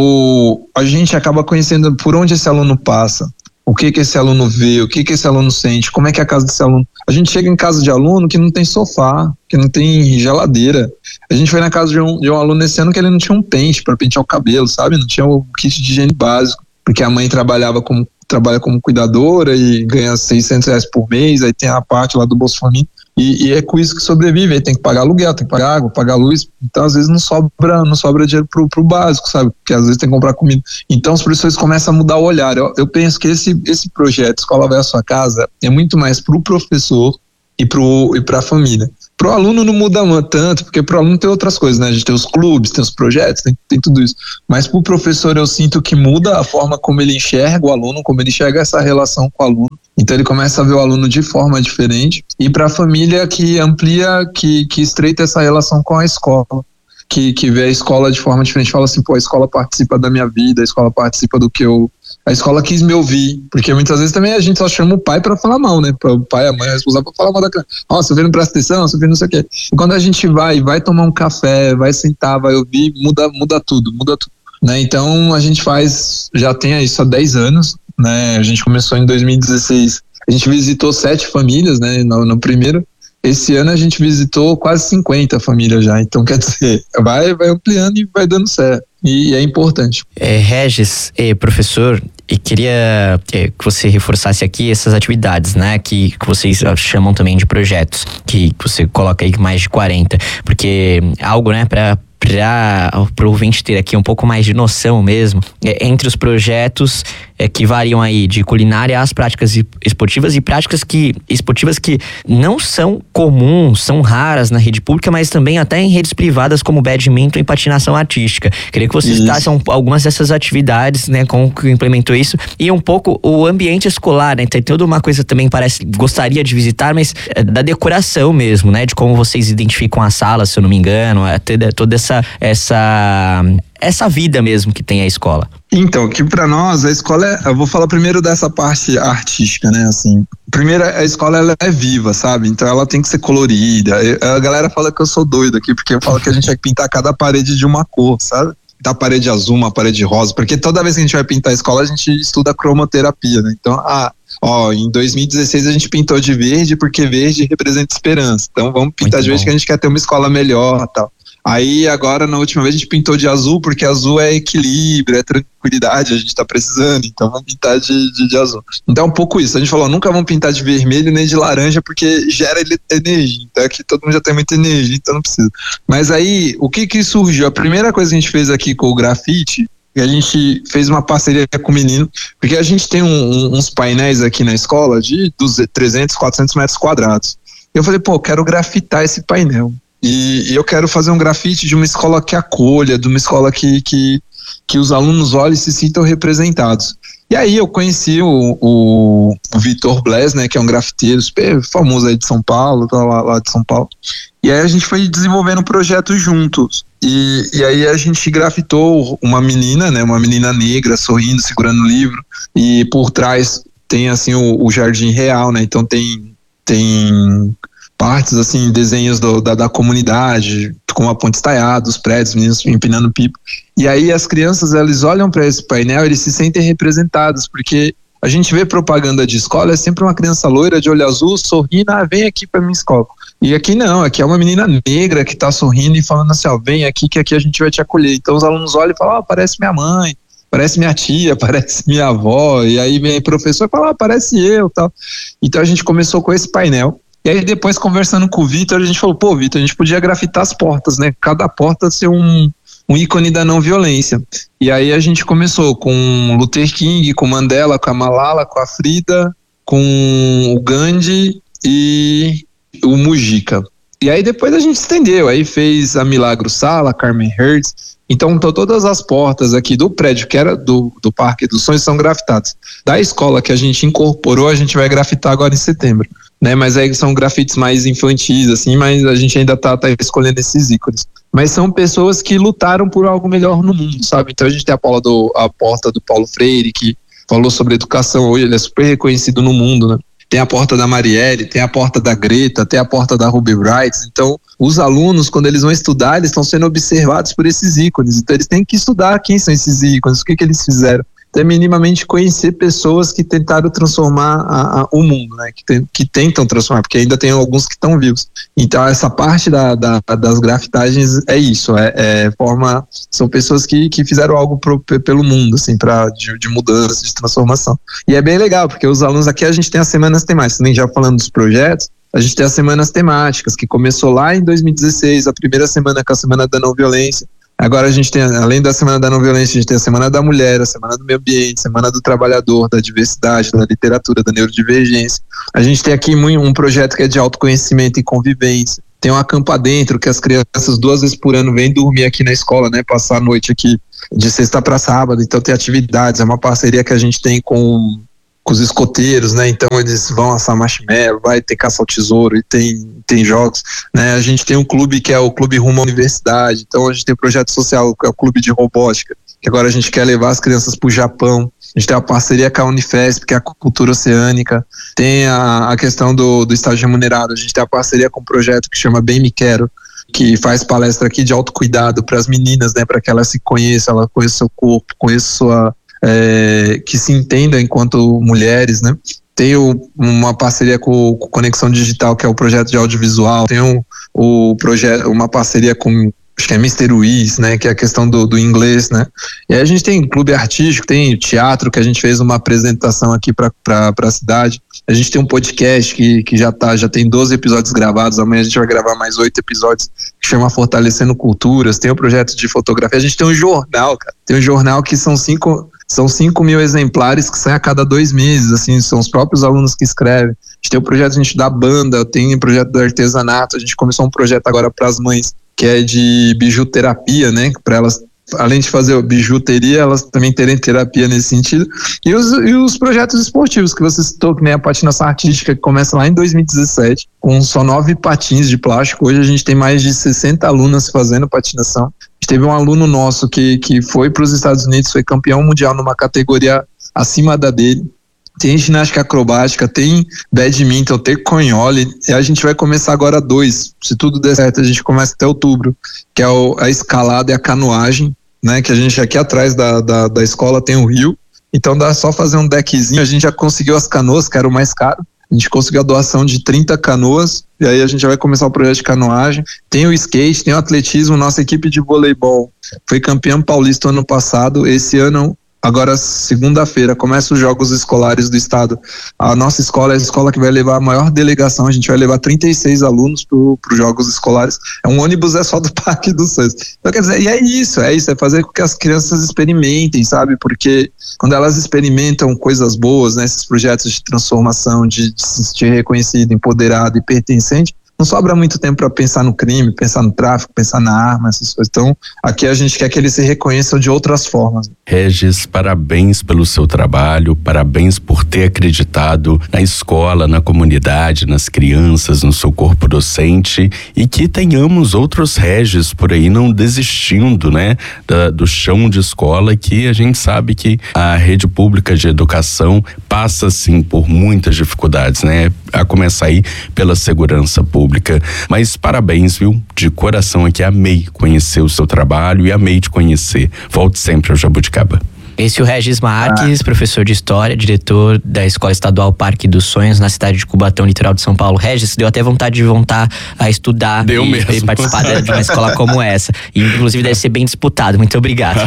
o, a gente acaba conhecendo por onde esse aluno passa. O que que esse aluno vê, o que que esse aluno sente, como é que é a casa desse aluno. A gente chega em casa de aluno que não tem sofá, que não tem geladeira. A gente foi na casa de um, de um aluno esse ano que ele não tinha um pente para pentear o cabelo, sabe? Não tinha o kit de higiene básico, porque a mãe trabalhava como, trabalha como cuidadora e ganha seiscentos reais por mês, aí tem a parte lá do Bolsa Família. E, e é com isso que sobrevive, aí tem que pagar aluguel, tem que pagar água, pagar luz, então às vezes não sobra, não sobra dinheiro pro, pro básico, sabe? Porque às vezes tem que comprar comida. Então os professores começam a mudar o olhar. Eu, eu penso que esse, esse projeto Escola Vai à Sua Casa é muito mais pro professor e pro, e pra família. Pro aluno não muda tanto, porque pro aluno tem outras coisas, né? A gente tem os clubes, tem os projetos, tem, tem tudo isso. Mas pro professor eu sinto que muda a forma como ele enxerga o aluno, como ele enxerga essa relação com o aluno. Então ele começa a ver o aluno de forma diferente. E para a família que amplia, que, que estreita essa relação com a escola. Que, que vê a escola de forma diferente. Fala assim, pô, a escola participa da minha vida, a escola participa do que eu... A escola quis me ouvir, porque muitas vezes também a gente só chama o pai para falar mal, né? O pai, a mãe, a responsável para falar mal da criança. Ó, seu filho não presta atenção, seu filho não sei o quê. E quando a gente vai, vai tomar um café, vai sentar, vai ouvir, muda, muda tudo, muda tudo. Né? Então a gente faz, já tem isso há dez anos, né? A gente começou em dois mil e dezesseis, a gente visitou sete famílias, né? No, no primeiro. Esse ano a gente visitou quase cinquenta famílias já, então quer dizer, vai, vai ampliando e vai dando certo. E é importante. É, Regis, é, professor, e queria é, que você reforçasse aqui essas atividades, né? Que, que vocês chamam também de projetos, que, que você coloca aí mais de quarenta, porque algo, né, para para o ouvinte ter aqui um pouco mais de noção mesmo, é, entre os projetos é, que variam aí de culinária às práticas esportivas e práticas que, esportivas que não são comuns, são raras na rede pública, mas também até em redes privadas como badminton e patinação artística. Queria que você citasse um, algumas dessas atividades, né, como que implementou isso, e um pouco o ambiente escolar, né, tem toda uma coisa também, parece, gostaria de visitar, mas é, da decoração mesmo, né, de como vocês identificam as salas, se eu não me engano, é, toda, toda essa essa essa vida mesmo que tem a escola. Então, que para nós a escola é, eu vou falar primeiro dessa parte artística, né, assim, primeiro a escola ela é viva, sabe, então ela tem que ser colorida. A galera fala que eu sou doido aqui, porque eu falo que a gente vai pintar cada parede de uma cor, sabe, pintar a parede azul, uma parede rosa, porque toda vez que a gente vai pintar a escola a gente estuda cromoterapia, né, então, ah, ó, em dois mil e dezesseis a gente pintou de verde porque verde representa esperança, então vamos pintar Muito de verde bom. Que a gente quer ter uma escola melhor e tal. Aí agora na última vez a gente pintou de azul porque azul é equilíbrio, é tranquilidade, a gente tá precisando, então vamos pintar de, de, de azul. Então é um pouco isso, a gente falou, nunca vamos pintar de vermelho nem de laranja porque gera energia, então aqui todo mundo já tem muita energia, então não precisa. Mas aí, o que que surgiu? A primeira coisa que a gente fez aqui com o grafite, a gente fez uma parceria com o menino, porque a gente tem um, um, uns painéis aqui na escola de trezentos, quatrocentos metros quadrados. Eu falei, pô, eu quero grafitar esse painel. E, e eu quero fazer um grafite de uma escola que acolha, de uma escola que, que, que os alunos olhem e se sintam representados. E aí eu conheci o, o, o Vitor Bless, né, que é um grafiteiro super famoso aí de São Paulo, lá, lá de São Paulo. E aí a gente foi desenvolvendo um projeto juntos. E, e aí a gente grafitou uma menina, né, uma menina negra sorrindo, segurando o livro. E por trás tem assim o, o jardim real, né, então tem... tem partes, assim, desenhos do, da, da comunidade, com a ponte estaiada, os prédios, meninos empinando pipa. E aí as crianças, elas olham para esse painel, eles se sentem representados, porque a gente vê propaganda de escola, é sempre uma criança loira de olho azul, sorrindo, ah, vem aqui para minha escola. E aqui não, aqui é uma menina negra que tá sorrindo e falando assim, ó, vem aqui que aqui a gente vai te acolher. Então os alunos olham e falam, ó, oh, parece minha mãe, parece minha tia, parece minha avó, e aí vem o professor e fala, ah, parece eu, tal. Então a gente começou com esse painel. E aí depois, conversando com o Vitor, a gente falou, pô, Vitor, a gente podia grafitar as portas, né? Cada porta ser um, um ícone da não violência. E aí a gente começou com Luther King, com Mandela, com a Malala, com a Frida, com o Gandhi e o Mujica. E aí depois a gente estendeu, aí fez a Milagro Sala, Carmen Hertz. Então todas as portas aqui do prédio, que era do, do Parque dos Sonhos, são grafitadas. Da escola que a gente incorporou, a gente vai grafitar agora em setembro. Né, mas aí são grafites mais infantis, assim, mas a gente ainda tá, tá escolhendo esses ícones. Mas são pessoas que lutaram por algo melhor no mundo, sabe? Então a gente tem a, Paula do, a porta do Paulo Freire, que falou sobre educação hoje, ele é super reconhecido no mundo, né? Tem a porta da Marielle, tem a porta da Greta, tem a porta da Ruby Wright. Então, os alunos, quando eles vão estudar, eles estão sendo observados por esses ícones. Então, eles têm que estudar quem são esses ícones, o que, que eles fizeram. Até minimamente conhecer pessoas que tentaram transformar a, a, o mundo, né? Que, tem, que tentam transformar, porque ainda tem alguns que estão vivos. Então essa parte da, da, das grafitagens é isso, é, é forma, são pessoas que, que fizeram algo pro, pelo mundo, assim, pra, de, de mudança, de transformação. E é bem legal, porque os alunos aqui, a gente tem as semanas temáticas, nem já falando dos projetos, A gente tem as semanas temáticas, que começou lá em dois mil e dezesseis, a primeira semana com a Semana da Não Violência. Agora a gente tem, além da Semana da Não Violência, a gente tem a Semana da Mulher, a Semana do Meio Ambiente, a Semana do Trabalhador, da Diversidade, da Literatura, da Neurodivergência. A gente tem aqui um projeto que é de autoconhecimento e convivência. Tem um Acampa Dentro, que as crianças duas vezes por ano vêm dormir aqui na escola, né? Passar a noite aqui de sexta para sábado. Então tem atividades, é uma parceria que a gente tem com, com os escoteiros, né? Então eles vão assar marshmallow, vai ter caça ao tesouro e tem, tem jogos, né? A gente tem um clube que é o Clube Rumo à Universidade. Então a gente tem um projeto social que é o Clube de Robótica, que agora a gente quer levar as crianças para o Japão. A gente tem a parceria com a Unifesp, que é a cultura oceânica. Tem a, a questão do, do estágio remunerado. A gente tem a parceria com um projeto que chama Bem Me Quero, que faz palestra aqui de autocuidado para as meninas, né, para que elas se conheçam, ela conheça seu corpo, conheça sua, é, que se entendam enquanto mulheres, né. Tem o, uma parceria com, com Conexão Digital, que é o projeto de audiovisual. Tem um, o projeto, uma parceria com, acho que é mister Wiz, né, que é a questão do, do inglês, né. E aí a gente tem clube artístico, tem teatro, que a gente fez uma apresentação aqui para a cidade. A gente tem um podcast que, que já, tá, já tem doze episódios gravados. Amanhã a gente vai gravar mais oito episódios, que chama Fortalecendo Culturas. Tem o um projeto de fotografia. A gente tem um jornal, cara. Tem um jornal que são cinco, são cinco mil exemplares que saem a cada dois meses. Assim, são os próprios alunos que escrevem. A gente tem o projeto a gente da banda, tem o projeto do artesanato. A gente começou um projeto agora para as mães, que é de bijuterapia, né? Para elas, além de fazer bijuteria, elas também terem terapia nesse sentido. E os, e os projetos esportivos que você citou, que nem a patinação artística, que começa lá em dois mil e dezessete, com só nove patins de plástico. Hoje a gente tem mais de sessenta alunas fazendo patinação. A gente teve um aluno nosso que, que foi para os Estados Unidos, foi campeão mundial numa categoria acima da dele. Tem ginástica acrobática, tem badminton, tem conhole, e a gente vai começar agora dois, se tudo der certo, a gente começa até outubro, que é o, a escalada e a canoagem, né, que a gente aqui atrás da, da, da escola tem o rio, então dá só fazer um deckzinho. A gente já conseguiu as canoas, que era o mais caro, a gente conseguiu a doação de trinta canoas, e aí a gente já vai começar o projeto de canoagem. Tem o skate, tem o atletismo, nossa equipe de voleibol foi campeã paulista ano passado, esse ano. Agora, segunda-feira, começam os Jogos Escolares do Estado. A nossa escola é a escola que vai levar a maior delegação. A gente vai levar trinta e seis alunos para os Jogos Escolares. É um ônibus é só do Parque dos Sonhos. Então, quer dizer, e é isso, é isso, é fazer com que as crianças experimentem, sabe? Porque quando elas experimentam coisas boas, né, esses projetos de transformação, de, de se sentir reconhecido, empoderado e pertencente, não sobra muito tempo para pensar no crime, pensar no tráfico, pensar na arma, essas coisas. Então, aqui a gente quer que eles se reconheçam de outras formas. Regis, parabéns pelo seu trabalho, parabéns por ter acreditado na escola, na comunidade, nas crianças, no seu corpo docente, e que tenhamos outros Regis por aí não desistindo, né, da, do chão de escola, que a gente sabe que a rede pública de educação passa sim por muitas dificuldades, né, a começar aí pela segurança pública. Mas parabéns, viu? De coração aqui, amei conhecer o seu trabalho e amei te conhecer. Volte sempre ao Jabuticaba. Esse é o Regis Marques, ah. professor de História, diretor da Escola Estadual Parque dos Sonhos, na cidade de Cubatão, litoral de São Paulo. Regis, deu até vontade de voltar a estudar deu e, mesmo. e participar de uma escola como essa. E inclusive deve ser bem disputado. Muito obrigado.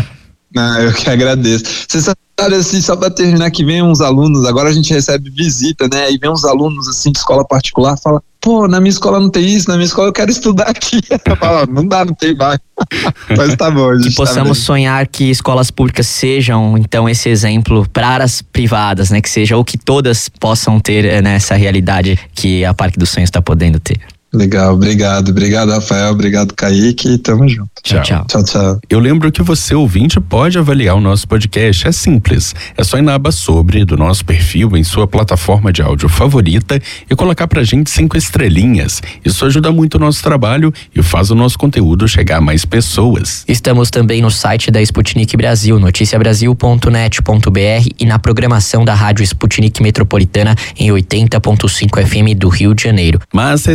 Ah, eu que agradeço. Você sabe, assim, só para terminar, que vem uns alunos, agora a gente recebe visita, né? E vem uns alunos, assim, de escola particular, fala, pô, na minha escola não tem isso, na minha escola eu quero estudar aqui. Eu falo, não dá, não tem mais. Mas tá bom, gente. Que possamos tá sonhar que escolas públicas sejam, então, esse exemplo para as privadas, né? Que seja, ou que todas possam ter nessa realidade que a Parque dos Sonhos está podendo ter. Legal, obrigado. Obrigado, Rafael. Obrigado, Kaique. Tamo junto. Tchau. Tchau, tchau. tchau. Eu lembro que você, ouvinte, pode avaliar o nosso podcast. É simples. É só ir na aba Sobre do nosso perfil em sua plataforma de áudio favorita e colocar pra gente cinco estrelinhas. Isso ajuda muito o nosso trabalho e faz o nosso conteúdo chegar a mais pessoas. Estamos também no site da Sputnik Brasil, noticia brasil ponto net ponto b r, e na programação da Rádio Sputnik Metropolitana em oitenta ponto cinco F M do Rio de Janeiro. Mas, recentemente,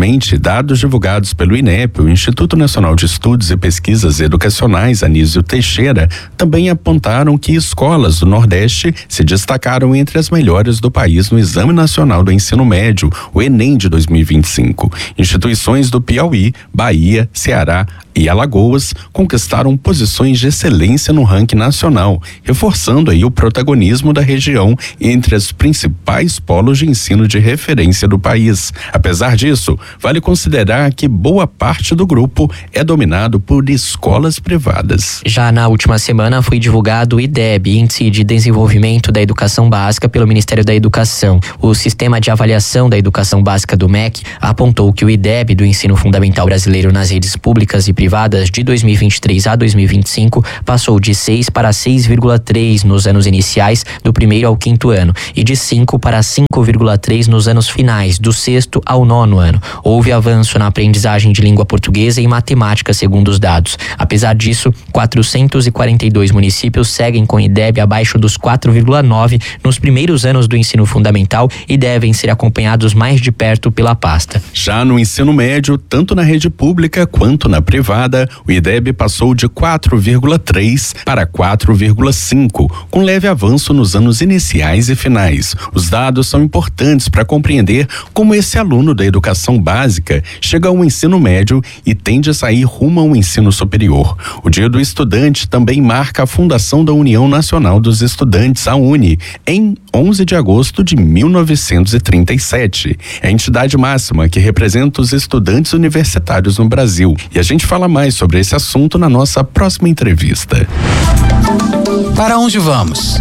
Recentemente, dados divulgados pelo INEP, o Instituto Nacional de Estudos e Pesquisas Educacionais, Anísio Teixeira, também apontaram que escolas do Nordeste se destacaram entre as melhores do país no Exame Nacional do Ensino Médio, o Enem de dois mil e vinte e cinco. Instituições do Piauí, Bahia, Ceará e Alagoas conquistaram posições de excelência no ranking nacional, reforçando aí o protagonismo da região entre os principais polos de ensino de referência do país. Apesar disso, vale considerar que boa parte do grupo é dominado por escolas privadas. Já na última semana foi divulgado o I D E B, Índice de Desenvolvimento da Educação Básica, pelo Ministério da Educação. O Sistema de Avaliação da Educação Básica do M E C apontou que o I D E B do ensino fundamental brasileiro nas redes públicas e privadas de dois mil e vinte e três a dois mil e vinte e cinco passou de seis para seis vírgula três nos anos iniciais do primeiro ao quinto ano e de cinco para cinco vírgula três nos anos finais do sexto ao nono ano. Houve avanço na aprendizagem de língua portuguesa e matemática, segundo os dados. Apesar disso, quatrocentos e quarenta e dois municípios seguem com I D E B abaixo dos quatro vírgula nove nos primeiros anos do ensino fundamental e devem ser acompanhados mais de perto pela pasta. Já no ensino médio, tanto na rede pública quanto na privada, o I D E B passou de quatro vírgula três para quatro vírgula cinco, com leve avanço nos anos iniciais e finais. Os dados são importantes para compreender como esse aluno da educação básica chega ao ensino médio e tende a sair rumo ao ensino superior. O Dia do Estudante também marca a fundação da União Nacional dos Estudantes, a UNE, em onze de agosto de mil novecentos e trinta e sete. É a entidade máxima que representa os estudantes universitários no Brasil. E a gente fala mais sobre esse assunto na nossa próxima entrevista. Para onde vamos?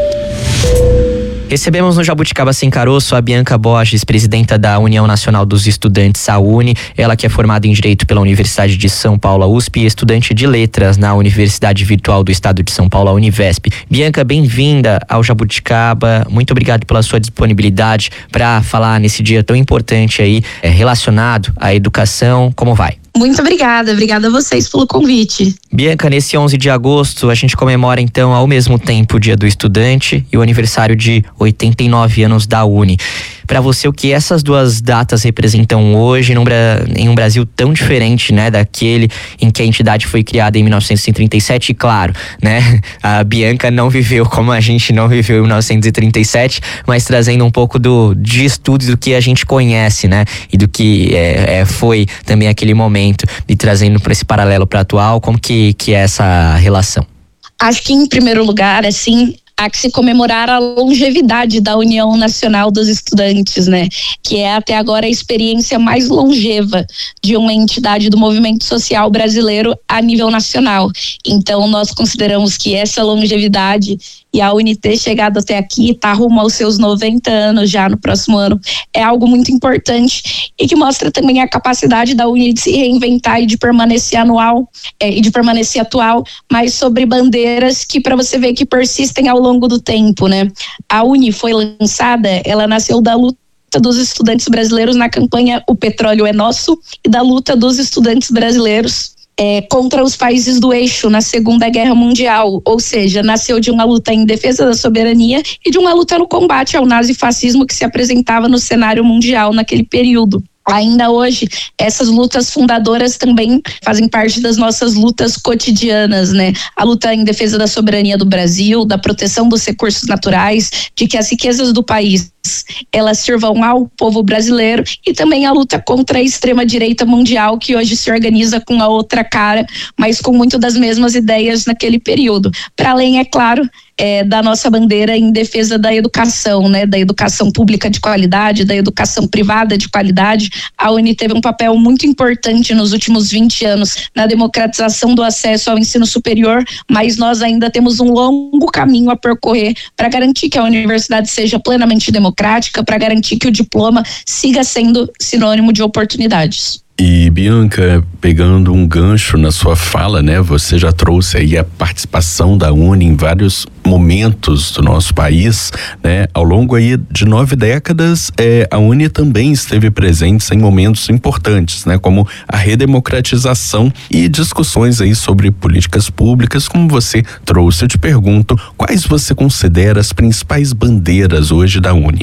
Recebemos no Jabuticaba Sem Caroço a Bianca Borges, presidenta da União Nacional dos Estudantes, a UNE. Ela que é formada em Direito pela Universidade de São Paulo, a U S P, e estudante de Letras na Universidade Virtual do Estado de São Paulo, a Univesp. Bianca, bem-vinda ao Jabuticaba. Muito obrigado pela sua disponibilidade para falar nesse dia tão importante aí, é, relacionado à educação. Como vai? Muito obrigada, obrigada a vocês pelo convite. Bianca, nesse onze de agosto a gente comemora então ao mesmo tempo o Dia do Estudante e o aniversário de oitenta e nove anos da UNE. Para você, o que essas duas datas representam hoje num, em um Brasil tão diferente, né, daquele em que a entidade foi criada em mil novecentos e trinta e sete? E claro, né, a Bianca não viveu como a gente não viveu em mil novecentos e trinta e sete, mas trazendo um pouco do, de estudo do que a gente conhece, né, e do que é, é, foi também aquele momento, e trazendo para esse paralelo para atual, como que, que é essa relação? Acho que, em primeiro lugar, assim, há que se comemorar a longevidade da União Nacional dos Estudantes, né? Que é até agora a experiência mais longeva de uma entidade do movimento social brasileiro a nível nacional. Então, nós consideramos que essa longevidade e a UNE ter chegado até aqui, está rumo aos seus noventa anos já no próximo ano, é algo muito importante e que mostra também a capacidade da UNE de se reinventar e de permanecer anual é, e de permanecer atual, mas sobre bandeiras que, para você ver, que persistem ao longo do tempo, né? A UNE foi lançada, ela nasceu da luta dos estudantes brasileiros na campanha O Petróleo é Nosso e da luta dos estudantes brasileiros É, contra os países do eixo na Segunda Guerra Mundial, ou seja, nasceu de uma luta em defesa da soberania e de uma luta no combate ao nazifascismo que se apresentava no cenário mundial naquele período. Ainda hoje, essas lutas fundadoras também fazem parte das nossas lutas cotidianas, né? A luta em defesa da soberania do Brasil, da proteção dos recursos naturais, de que as riquezas do país elas sirvam ao povo brasileiro, e também a luta contra a extrema-direita mundial, que hoje se organiza com a outra cara, mas com muito das mesmas ideias naquele período. Para além, é claro, É, da nossa bandeira em defesa da educação, né, da educação pública de qualidade, da educação privada de qualidade. A UNE teve um papel muito importante nos últimos vinte anos na democratização do acesso ao ensino superior, mas nós ainda temos um longo caminho a percorrer para garantir que a universidade seja plenamente democrática, para garantir que o diploma siga sendo sinônimo de oportunidades. E Bianca, pegando um gancho na sua fala, né? Você já trouxe aí a participação da UNE em vários momentos do nosso país, né? Ao longo aí de nove décadas, é, a UNE também esteve presente em momentos importantes, né? Como a redemocratização e discussões aí sobre políticas públicas, como você trouxe. Eu te pergunto, quais você considera as principais bandeiras hoje da UNE?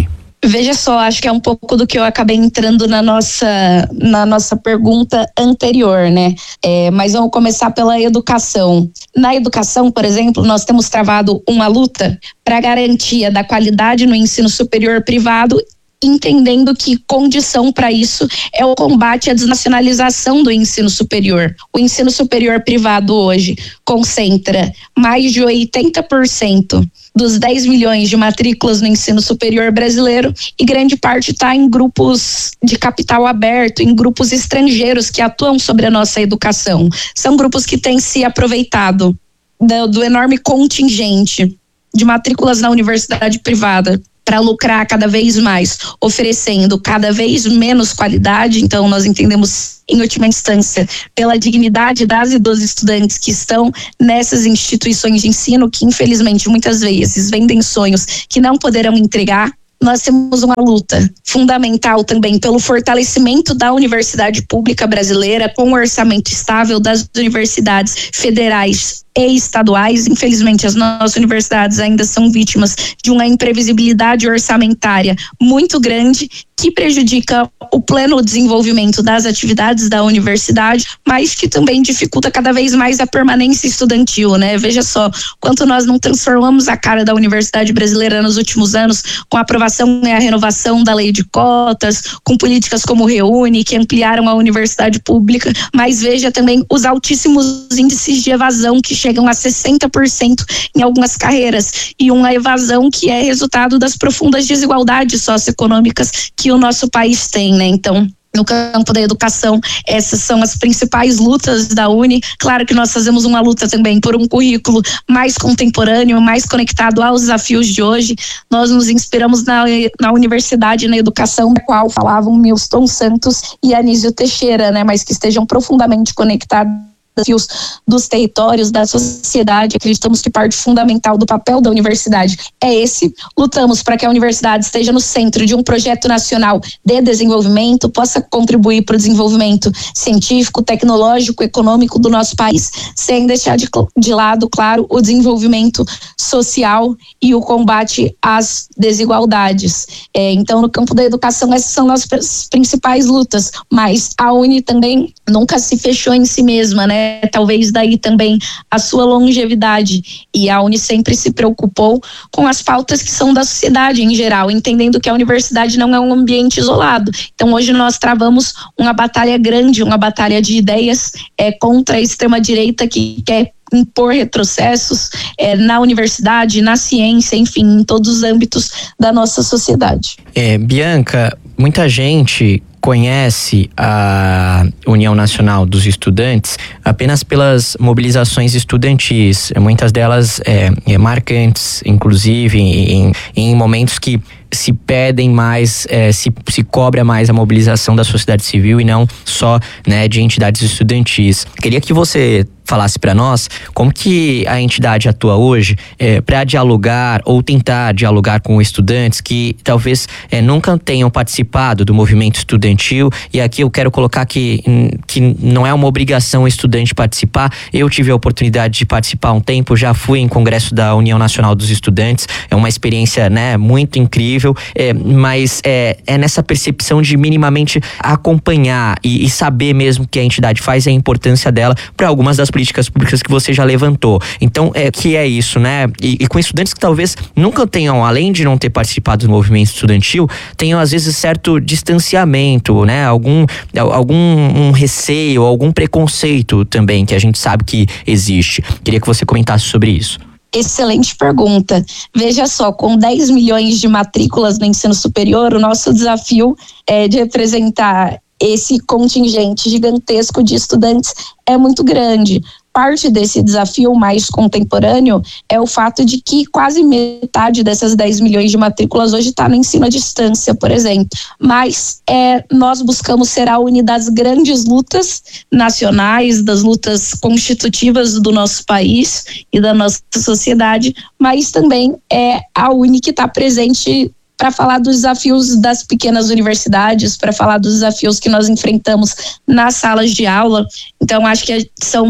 Veja só, acho que é um pouco do que eu acabei entrando na nossa, na nossa pergunta anterior, né? É, mas vamos começar pela educação. Na educação, por exemplo, nós temos travado uma luta para a garantia da qualidade no ensino superior privado, entendendo que condição para isso é o combate à desnacionalização do ensino superior. O ensino superior privado hoje concentra mais de oitenta por cento dos dez milhões de matrículas no ensino superior brasileiro e grande parte está em grupos de capital aberto, em grupos estrangeiros que atuam sobre a nossa educação. São grupos que têm se aproveitado do, do enorme contingente de matrículas na universidade privada para lucrar cada vez mais, oferecendo cada vez menos qualidade. Então nós entendemos, em última instância, pela dignidade das e dos estudantes que estão nessas instituições de ensino, que infelizmente muitas vezes vendem sonhos que não poderão entregar. Nós temos uma luta fundamental também pelo fortalecimento da universidade pública brasileira, com um orçamento estável das universidades federais e estaduais. Infelizmente, as nossas universidades ainda são vítimas de uma imprevisibilidade orçamentária muito grande, que prejudica o pleno desenvolvimento das atividades da universidade, mas que também dificulta cada vez mais a permanência estudantil, né? Veja só quanto nós não transformamos a cara da universidade brasileira nos últimos anos, com a aprovação e a renovação da lei de cotas, com políticas como o Reúne, que ampliaram a universidade pública, mas veja também os altíssimos índices de evasão, que chegam a sessenta por cento em algumas carreiras, e uma evasão que é resultado das profundas desigualdades socioeconômicas que o nosso país tem, né? Então, no campo da educação, essas são as principais lutas da Uni. Claro que nós fazemos uma luta também por um currículo mais contemporâneo, mais conectado aos desafios de hoje. Nós nos inspiramos na, na universidade, na educação, da qual falavam Milton Santos e Anísio Teixeira, né? Mas que estejam profundamente conectados desafios dos territórios, da sociedade. Acreditamos que parte fundamental do papel da universidade é esse. Lutamos para que a universidade esteja no centro de um projeto nacional de desenvolvimento, possa contribuir para o desenvolvimento científico, tecnológico, econômico do nosso país, sem deixar de, de lado, claro, o desenvolvimento social e o combate às desigualdades. É, então, no campo da educação, essas são as principais lutas, mas a Uni também nunca se fechou em si mesma, né? Talvez daí também a sua longevidade, e a Uni sempre se preocupou com as pautas que são da sociedade em geral, entendendo que a universidade não é um ambiente isolado. Então hoje nós travamos uma batalha grande, uma batalha de ideias é, contra a extrema-direita que quer impor retrocessos é, na universidade, na ciência, enfim, em todos os âmbitos da nossa sociedade. É, Bianca, muita gente conhece a União Nacional dos Estudantes apenas pelas mobilizações estudantis, muitas delas é, é, marcantes, inclusive em, em momentos que se pedem mais, é, se, se cobra mais a mobilização da sociedade civil e não só, né, de entidades estudantis. Queria que você falasse para nós como que a entidade atua hoje é, para dialogar ou tentar dialogar com estudantes que talvez é, nunca tenham participado do movimento estudantil. E aqui eu quero colocar que, que não é uma obrigação o estudante participar. Eu tive a oportunidade de participar há um tempo, já fui em congresso da União Nacional dos Estudantes, é uma experiência, né, muito incrível, é, mas é, é nessa percepção de minimamente acompanhar e, e saber mesmo o que a entidade faz e a importância dela para algumas das políticas públicas que você já levantou. Então, é que é isso, né? E, e com estudantes que talvez nunca tenham, além de não ter participado do movimento estudantil, tenham às vezes certo distanciamento, né? Algum, algum um receio, algum preconceito também, que a gente sabe que existe. Queria que você comentasse sobre isso. Excelente pergunta. Veja só, com dez milhões de matrículas no ensino superior, o nosso desafio é de representar esse contingente gigantesco de estudantes é muito grande. Parte desse desafio mais contemporâneo é o fato de que quase metade dessas dez milhões de matrículas hoje está no ensino à distância, por exemplo. Mas é, nós buscamos ser a Uni das grandes lutas nacionais, das lutas constitutivas do nosso país e da nossa sociedade, mas também é a Uni que está presente para falar dos desafios das pequenas universidades, para falar dos desafios que nós enfrentamos nas salas de aula. Então, acho que são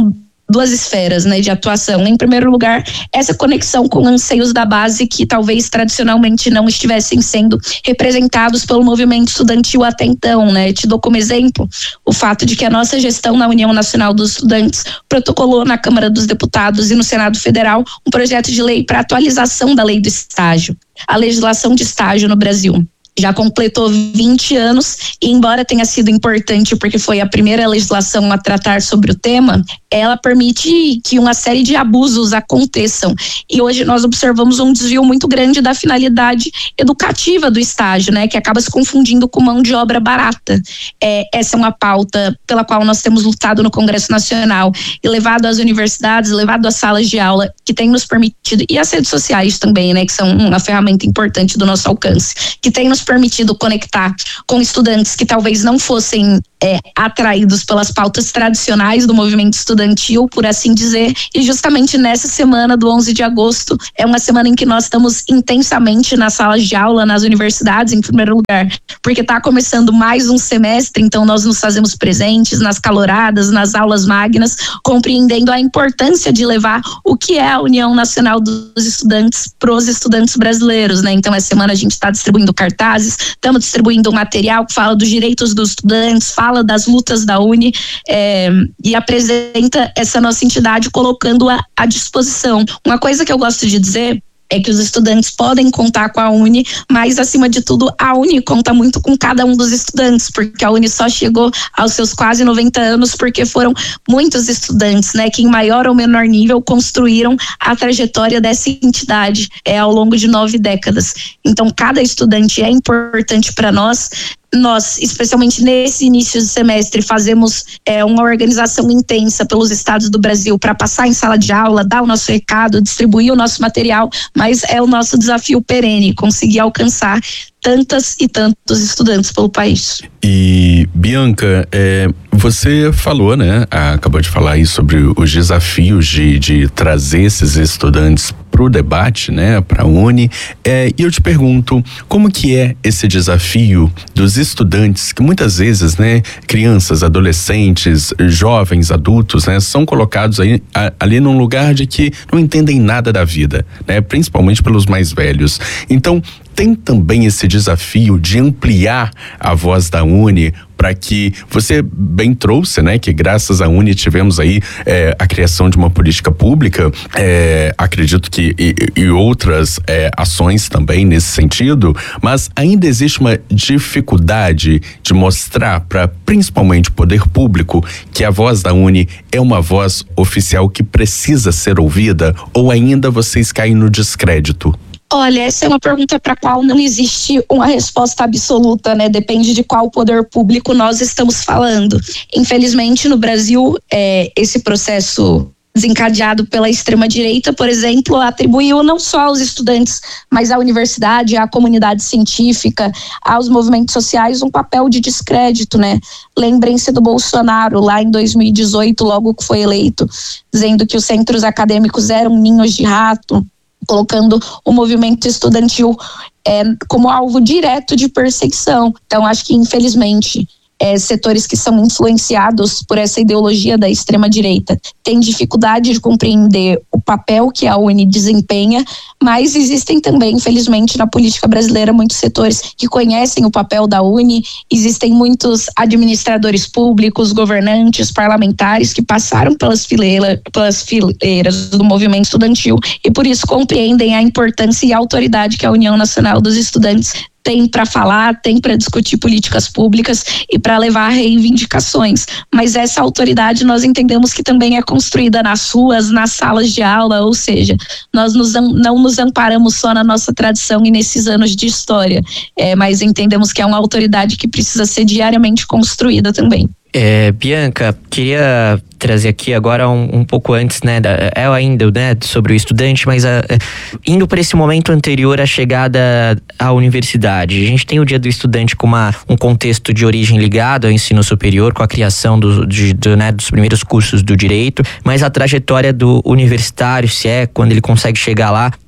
duas esferas, né, de atuação. Em primeiro lugar, essa conexão com anseios da base que talvez tradicionalmente não estivessem sendo representados pelo movimento estudantil até então, né? Te dou como exemplo o fato de que a nossa gestão na União Nacional dos Estudantes protocolou na Câmara dos Deputados e no Senado Federal um projeto de lei para atualização da lei do estágio, a legislação de estágio no Brasil. Já completou vinte anos e, embora tenha sido importante porque foi a primeira legislação a tratar sobre o tema, ela permite que uma série de abusos aconteçam. E hoje nós observamos um desvio muito grande da finalidade educativa do estágio, né, que acaba se confundindo com mão de obra barata. É, essa é uma pauta pela qual nós temos lutado no Congresso Nacional e levado às universidades, levado às salas de aula, que tem nos permitido, e às redes sociais também, né, que são uma ferramenta importante do nosso alcance, que tem nos permitido conectar com estudantes que talvez não fossem é, atraídos pelas pautas tradicionais do movimento estudantil, por assim dizer, e justamente nessa semana do onze de agosto é uma semana em que nós estamos intensamente nas salas de aula, nas universidades, em primeiro lugar, porque está começando mais um semestre, então nós nos fazemos presentes nas caloradas, nas aulas magnas, compreendendo a importância de levar o que é a União Nacional dos Estudantes para os estudantes brasileiros, né? Então essa semana a gente está distribuindo cartazes, estamos distribuindo um material que fala dos direitos dos estudantes, fala das lutas da Uni é, e apresenta essa nossa entidade colocando-a à disposição. Uma coisa que eu gosto de dizer é que os estudantes podem contar com a Uni, mas acima de tudo a Uni conta muito com cada um dos estudantes, porque a Uni só chegou aos seus quase noventa anos porque foram muitos estudantes, né, que em maior ou menor nível construíram a trajetória dessa entidade é, ao longo de nove décadas. Então cada estudante é importante para nós. Nós, especialmente nesse início de semestre, fazemos é, uma organização intensa pelos estados do Brasil para passar em sala de aula, dar o nosso recado, distribuir o nosso material, mas é o nosso desafio perene, conseguir alcançar tantas e tantos estudantes pelo país. E, Bianca, é, você falou, né, acabou de falar aí sobre os desafios de, de trazer esses estudantes para o debate, né, para a Uni, é, e eu te pergunto, como que é esse desafio dos estudantes, que muitas vezes, né, crianças, adolescentes, jovens, adultos, né, são colocados aí, a, ali num lugar de que não entendem nada da vida, né, principalmente pelos mais velhos. Então, tem também esse desafio de ampliar a voz da Uni para que você bem trouxe, né, que graças à Uni tivemos aí é, a criação de uma política pública, é, acredito que e, e outras é, ações também nesse sentido, mas ainda existe uma dificuldade de mostrar para principalmente o poder público que a voz da Uni é uma voz oficial que precisa ser ouvida, ou ainda vocês caem no descrédito? Olha, essa é uma pergunta para a qual não existe uma resposta absoluta, né? Depende de qual poder público nós estamos falando. Infelizmente, no Brasil, é, esse processo desencadeado pela extrema-direita, por exemplo, atribuiu não só aos estudantes, mas à universidade, à comunidade científica, aos movimentos sociais, um papel de descrédito, né? Lembrem-se do Bolsonaro, lá em dois mil e dezoito, logo que foi eleito, dizendo que os centros acadêmicos eram ninhos de rato, colocando o movimento estudantil é, como alvo direto de perseguição. Então, acho que, infelizmente, é, setores que são influenciados por essa ideologia da extrema-direita têm dificuldade de compreender o papel que a Uni desempenha, mas existem também, infelizmente, na política brasileira, muitos setores que conhecem o papel da Uni, existem muitos administradores públicos, governantes, parlamentares que passaram pelas fileiras, pelas fileiras do movimento estudantil e por isso compreendem a importância e a autoridade que a União Nacional dos Estudantes tem para falar, tem para discutir políticas públicas e para levar reivindicações. Mas essa autoridade nós entendemos que também é construída nas ruas, nas salas de aula, ou seja, nós nos, não nos amparamos só na nossa tradição e nesses anos de história, é, mas entendemos que é uma autoridade que precisa ser diariamente construída também. É, Bianca, queria trazer aqui agora um, um pouco antes, né, da, é ainda, né, sobre o estudante, mas a, indo para esse momento anterior à chegada à universidade. A gente tem o Dia do Estudante com uma, um contexto de origem ligado ao ensino superior, com a criação do, de, do, né, dos primeiros cursos do direito, mas a trajetória do universitário, se é, quando ele consegue chegar lá,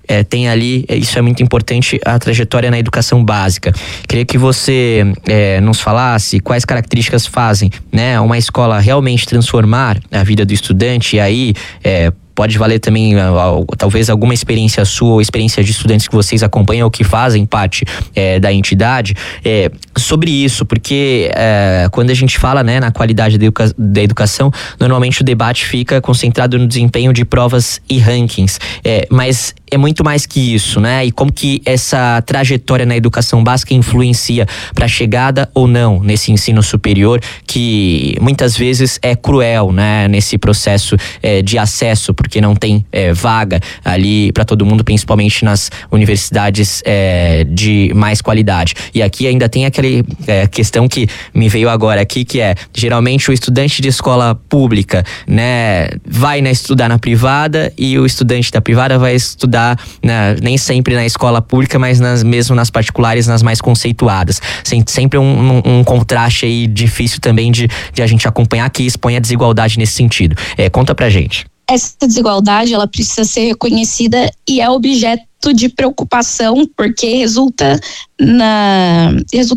é, tem ali, isso é muito importante, a trajetória na educação básica. Queria que você é, nos falasse quais características fazem, né, uma escola realmente transformar a vida do estudante, e aí é, pode valer também talvez alguma experiência sua ou experiência de estudantes que vocês acompanham ou que fazem parte é, da entidade, é, sobre isso, porque é, quando a gente fala, né, na qualidade da, educa- da educação, normalmente o debate fica concentrado no desempenho de provas e rankings, é, mas é muito mais que isso, né? E como que essa trajetória na educação básica influencia para a chegada ou não nesse ensino superior, que muitas vezes é cruel, né? Nesse processo é, de acesso, porque não tem é, vaga ali para todo mundo, principalmente nas universidades é, de mais qualidade. E aqui ainda tem aquela é, questão que me veio agora aqui, que é, geralmente o estudante de escola pública, né, vai né, estudar na privada, e o estudante da privada vai estudar né, nem sempre na escola pública, mas nas, mesmo nas particulares, nas mais conceituadas. Sem, sempre um, um, um contraste aí difícil também de, de a gente acompanhar, que expõe a desigualdade nesse sentido. É, conta pra gente. Essa desigualdade, ela precisa ser reconhecida e é objeto de preocupação, porque resulta na resulta